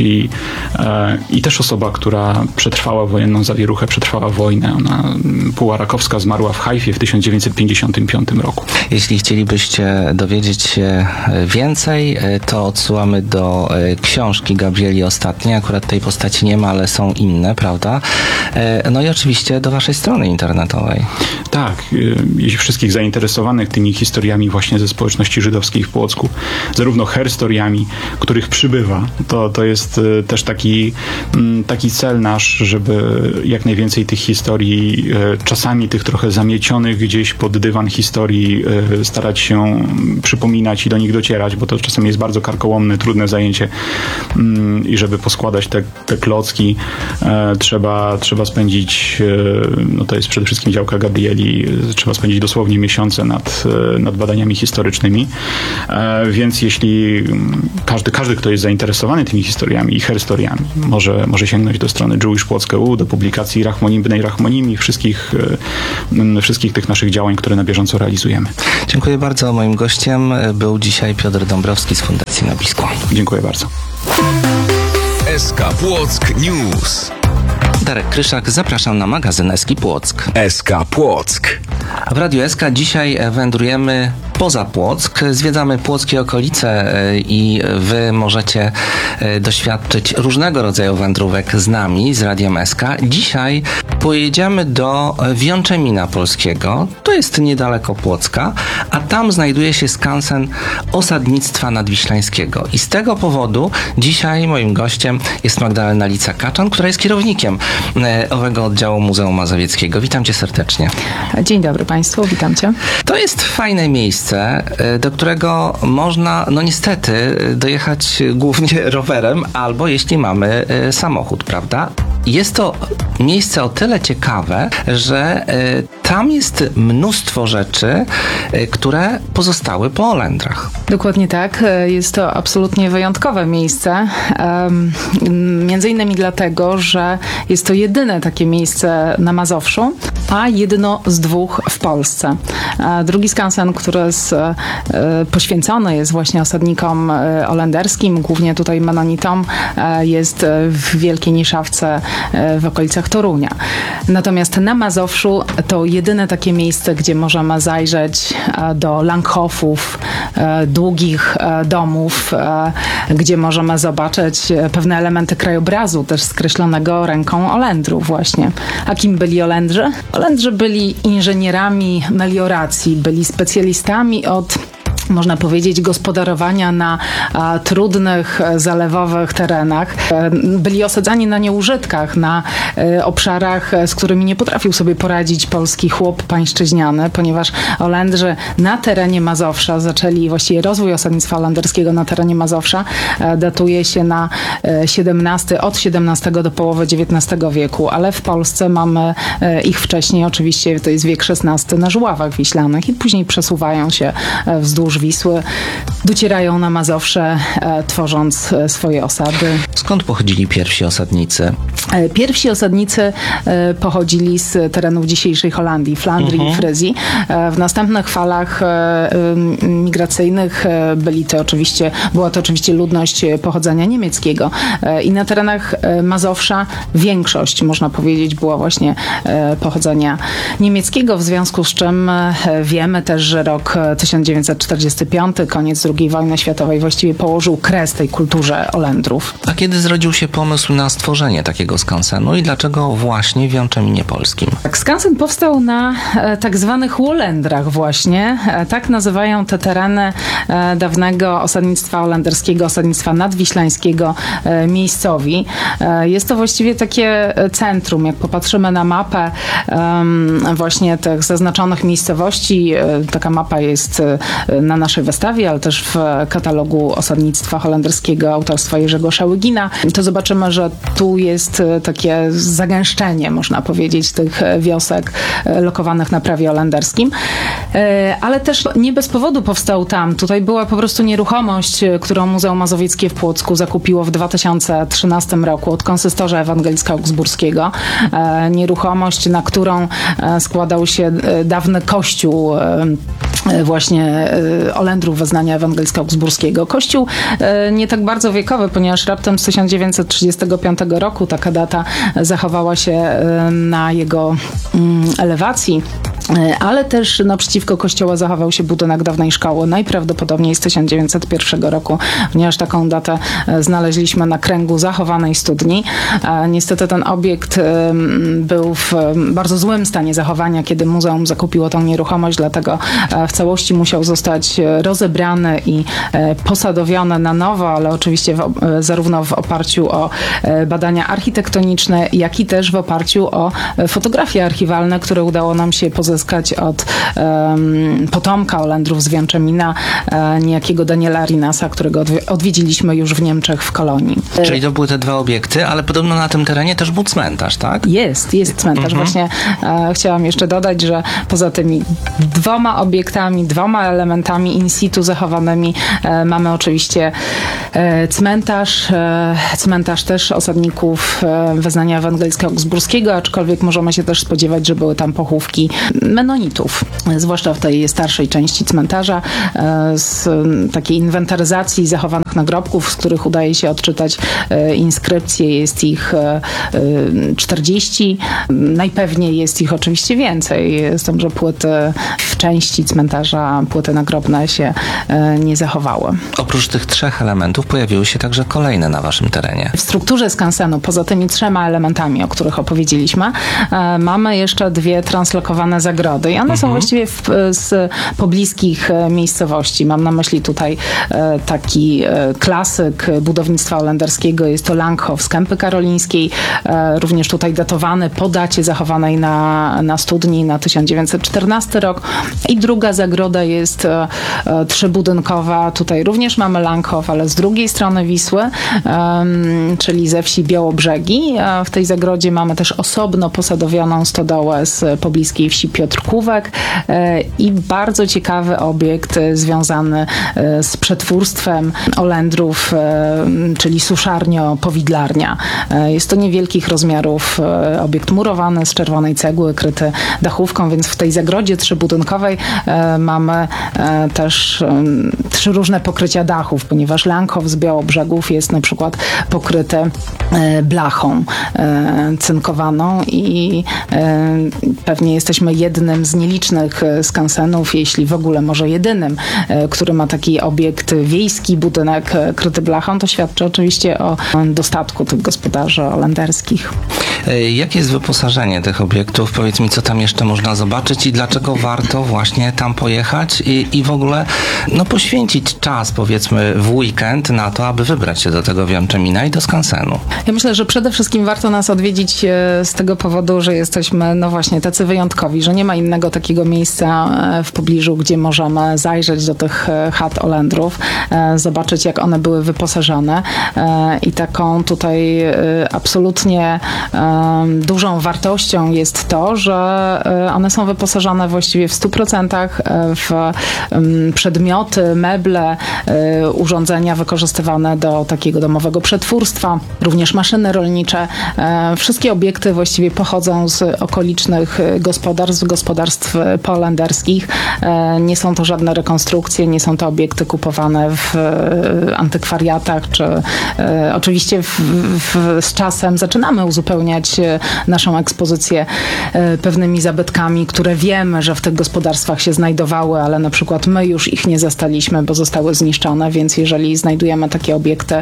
i też osoba, która przetrwała wojenną zawieruchę, przetrwała wojnę. Ona Pułarakowska zmarła w Hajfie w 1955 roku. Jeśli chcielibyście dowiedzieć się więcej, to odsyłamy do książki Gabrieli Ostatniej. Akurat tej postaci nie ma, ale są inne, prawda? No i oczywiście do waszej strony internetowej. Tak, jeśli wszystkich zainteresowanych tymi historiami właśnie ze społeczności żydowskiej w Płocku, zarówno herstoriami, których przybywa, to jest też taki cel nasz, żeby jak najwięcej tych historii, czasami tych trochę zamiecionych gdzieś pod dywan historii, starać się przypominać i do nich docierać, bo to czasem jest bardzo karkołomne, trudne zajęcie i żeby poskładać te klocki, trzeba spędzić, to jest przede wszystkim działka Gabrieli, trzeba spędzić dosłownie miesiące nad badaniami historycznymi, więc jeśli każdy, kto jest zainteresowany tymi historiami i herstoriami, może sięgnąć do strony Jewish.płock.eu, do publikacji Rachmonim Bnei Rachmonim i wszystkich tych naszych działań, które na bieżąco realizujemy. Dziękuję bardzo. Moim gościem był dzisiaj Piotr Dąbrowski z Fundacji Nabisco. Dziękuję bardzo. SK Płock News. Darek Kryszak, zapraszam na magazyn SK Płock. SK Płock. W Radiu SK dzisiaj wędrujemy poza Płock, zwiedzamy płockie okolice i wy możecie doświadczyć różnego rodzaju wędrówek z nami, z Radiem SK. Dzisiaj pojedziemy do Wiączemina Polskiego, to jest niedaleko Płocka, a tam znajduje się skansen Osadnictwa Nadwiślańskiego. I z tego powodu dzisiaj moim gościem jest Magdalena Lica-Kaczan, która jest kierownikiem owego oddziału Muzeum Mazowieckiego. Witam cię serdecznie. Dzień dobry Państwu, witam cię. To jest fajne miejsce, do którego można, niestety, dojechać głównie rowerem albo jeśli mamy samochód, prawda? Jest to miejsce o tyle ciekawe, że tam jest mnóstwo rzeczy, które pozostały po Olendrach. Dokładnie tak. Jest to absolutnie wyjątkowe miejsce. Między innymi dlatego, że jest to jedyne takie miejsce na Mazowszu, a jedno z dwóch w Polsce. Drugi skansen, który poświęcony jest właśnie osadnikom olenderskim, głównie tutaj menonitom, jest w Wielkiej Niszawce w okolicach Torunia. Natomiast na Mazowszu to jedyne takie miejsce, gdzie możemy zajrzeć do Langhofów, długich domów, gdzie możemy zobaczyć pewne elementy krajobrazu, też skreślonego ręką Olendrów właśnie. A kim byli Olendrzy? Olendrzy byli inżynierami melioracji, byli specjalistami od, można powiedzieć, gospodarowania na trudnych, zalewowych terenach. Byli osadzani na nieużytkach, na obszarach, z którymi nie potrafił sobie poradzić polski chłop pańszczyźniany, ponieważ Olendrzy na terenie Mazowsza zaczęli, właściwie rozwój osadnictwa olenderskiego na terenie Mazowsza datuje się na od XVII do połowy XIX wieku, ale w Polsce mamy ich wcześniej, oczywiście to jest wiek XVI, na Żuławach Wiślanych i później przesuwają się wzdłuż Wisły, docierają na Mazowsze, tworząc swoje osady. Skąd pochodzili pierwsi osadnicy? Pierwsi osadnicy pochodzili z terenów dzisiejszej Holandii, Flandrii i Fryzji. W następnych falach migracyjnych była to oczywiście ludność pochodzenia niemieckiego. I na terenach Mazowsza większość, można powiedzieć, była właśnie pochodzenia niemieckiego, w związku z czym wiemy też, że rok 1945, koniec II wojny światowej, właściwie położył kres tej kulturze Olendrów. A kiedy zrodził się pomysł na stworzenie takiego skansenu i dlaczego właśnie w Wiączeminie Polskim? Tak, skansen powstał na tak zwanych Wolendrach właśnie. Tak nazywają te tereny dawnego osadnictwa olenderskiego, osadnictwa nadwiślańskiego miejscowi. Jest to właściwie takie centrum. Jak popatrzymy na mapę właśnie tych zaznaczonych miejscowości, taka mapa jest na na naszej wystawie, ale też w katalogu osadnictwa holenderskiego autorstwa Jerzego Szałygina, to zobaczymy, że tu jest takie zagęszczenie, można powiedzieć, tych wiosek lokowanych na prawie holenderskim. Ale też nie bez powodu powstał tam. Tutaj była po prostu nieruchomość, którą Muzeum Mazowieckie w Płocku zakupiło w 2013 roku od konsystorza ewangelicko-augsburskiego. Nieruchomość, na którą składał się dawny kościół właśnie Olendrów Wyznania Ewangelicko-Augsburskiego. Kościół nie tak bardzo wiekowy, ponieważ raptem z 1935 roku taka data zachowała się na jego elewacji. Ale też naprzeciwko kościoła zachował się budynek dawnej szkoły, najprawdopodobniej z 1901 roku, ponieważ taką datę znaleźliśmy na kręgu zachowanej studni. Niestety ten obiekt był w bardzo złym stanie zachowania, kiedy muzeum zakupiło tą nieruchomość, dlatego w całości musiał zostać rozebrany i posadowiony na nowo, ale oczywiście zarówno w oparciu o badania architektoniczne, jak i też w oparciu o fotografie archiwalne, które udało nam się pozyskać od potomka Olendrów z Wianczemina, niejakiego Daniela Rinasa, którego odwiedziliśmy już w Niemczech w kolonii. Czyli to były te dwa obiekty, ale podobno na tym terenie też był cmentarz, tak? Jest cmentarz. Właśnie chciałam jeszcze dodać, że poza tymi dwoma obiektami, dwoma elementami in situ zachowanymi mamy oczywiście cmentarz też osadników Wyznania Ewangelicko-Augsburskiego, aczkolwiek możemy się też spodziewać, że były tam pochówki menonitów, zwłaszcza w tej starszej części cmentarza, z takiej inwentaryzacji zachowanych nagrobków, z których udaje się odczytać inskrypcje. Jest ich 40. Najpewniej jest ich oczywiście więcej, z tym, że płyty w części cmentarza, płyty nagrobne się nie zachowały. Oprócz tych trzech elementów pojawiły się także kolejne na waszym terenie. W strukturze skansenu, poza tymi trzema elementami, o których opowiedzieliśmy, mamy jeszcze dwie translokowane zagrody i one są właściwie z pobliskich miejscowości. Mam na myśli tutaj taki klasyk budownictwa holenderskiego, jest to Langhof z Kępy Karolińskiej, również tutaj datowany po dacie zachowanej na studni na 1914 rok. I druga zagroda jest trzybudynkowa. Tutaj również mamy Langhof, ale z drugiej strony Wisły, czyli ze wsi Białobrzegi. W tej zagrodzie mamy też osobno posadowioną stodołę z pobliskiej wsi Piotrkówek i bardzo ciekawy obiekt związany z przetwórstwem Olendrów, czyli suszarnio-powidlarnia. Jest to niewielkich rozmiarów obiekt murowany z czerwonej cegły, kryty dachówką, więc w tej zagrodzie trzybudynkowej mamy też trzy różne pokrycia dachów, ponieważ Langhof z Białobrzegów jest na przykład pokryty blachą cynkowaną i pewnie jesteśmy jednym z nielicznych skansenów, jeśli w ogóle może jedynym, który ma taki obiekt wiejski, budynek kryty blachą. To świadczy oczywiście o dostatku tych gospodarzy holenderskich. Jakie jest wyposażenie tych obiektów? Powiedz mi, co tam jeszcze można zobaczyć i dlaczego warto właśnie tam pojechać i w ogóle poświęcić czas, powiedzmy, w weekend na to, aby wybrać się do tego Wianczemina i do skansenu. Ja myślę, że przede wszystkim warto nas odwiedzić z tego powodu, że jesteśmy właśnie tacy wyjątkowi, że nie ma innego takiego miejsca w pobliżu, gdzie możemy zajrzeć do tych chat Olendrów, zobaczyć, jak one były wyposażone i taką tutaj absolutnie dużą wartością jest to, że one są wyposażone właściwie w 100% w przedmioty, meble, urządzenia wykorzystywane do takiego domowego przetwórstwa, również maszyny rolnicze. Wszystkie obiekty właściwie pochodzą z okolicznych gospodarstw polenderskich. Nie są to żadne rekonstrukcje, nie są to obiekty kupowane w antykwariatach, czy oczywiście z czasem zaczynamy uzupełniać naszą ekspozycję pewnymi zabytkami, które wiemy, że w tych gospodarstwach się znajdowały, ale na przykład my już ich nie zastaliśmy, bo zostały zniszczone, więc jeżeli znajdujemy takie obiekty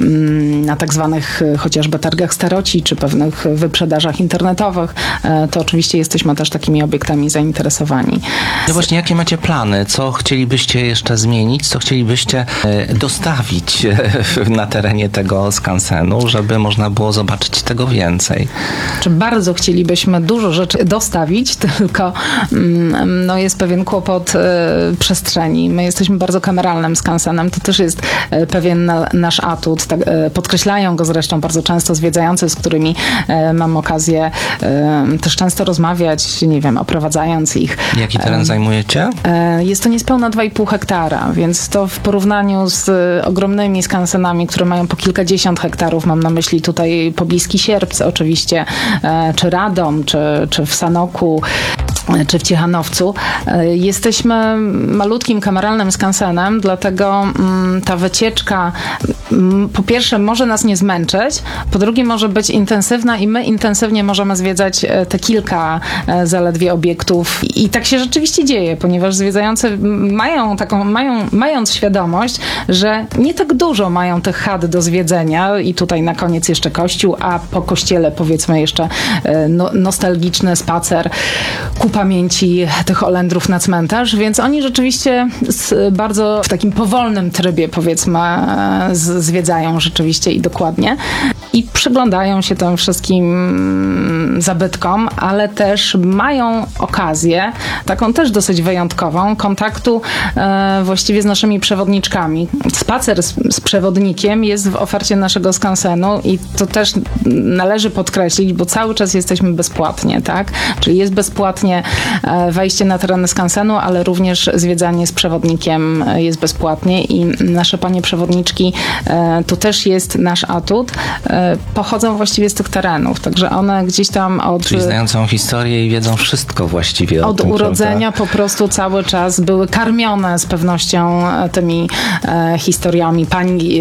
na tak zwanych chociażby targach staroci, czy pewnych wyprzedażach internetowych, to oczywiście jesteśmy też takimi obiektami obiektami zainteresowani. No właśnie, jakie macie plany? Co chcielibyście jeszcze zmienić? Co chcielibyście dostawić na terenie tego skansenu, żeby można było zobaczyć tego więcej? Czy bardzo chcielibyśmy dużo rzeczy dostawić, tylko no jest pewien kłopot przestrzeni. My jesteśmy bardzo kameralnym skansenem, to też jest pewien nasz atut. Tak, podkreślają go zresztą bardzo często zwiedzający, z którymi mam okazję też często rozmawiać, nie wiem, oprowadzając ich. Jaki teren zajmujecie? Jest to niespełna 2,5 hektara, więc to w porównaniu z ogromnymi skansenami, które mają po kilkadziesiąt hektarów, mam na myśli tutaj pobliski Sierpc oczywiście, czy Radom, czy w Sanoku, czy w Ciechanowcu. Jesteśmy malutkim kameralnym skansenem, dlatego ta wycieczka po pierwsze może nas nie zmęczyć, po drugie może być intensywna i my intensywnie możemy zwiedzać te kilka zaledwie obiektów. I tak się rzeczywiście dzieje, ponieważ zwiedzający mając świadomość, że nie tak dużo mają tych chat do zwiedzenia i tutaj na koniec jeszcze kościół, a po kościele powiedzmy jeszcze nostalgiczny spacer ku pamięci tych Olendrów na cmentarz, więc oni rzeczywiście bardzo w takim powolnym trybie powiedzmy zwiedzają rzeczywiście i dokładnie i przyglądają się tym wszystkim zabytkom, ale też mają okazję, taką też dosyć wyjątkową, kontaktu właściwie z naszymi przewodniczkami. Spacer z przewodnikiem jest w ofercie naszego skansenu i to też należy podkreślić, bo cały czas jesteśmy bezpłatnie, tak? Czyli jest bezpłatnie wejście na tereny skansenu, ale również zwiedzanie z przewodnikiem jest bezpłatnie i nasze panie przewodniczki, to też jest nasz atut, pochodzą właściwie z tych terenów, także one gdzieś tam Czyli znającą historię i wiedzą wszystko właściwie o od tym, urodzenia prawda? po prostu cały czas były karmione z pewnością tymi historiami. Pani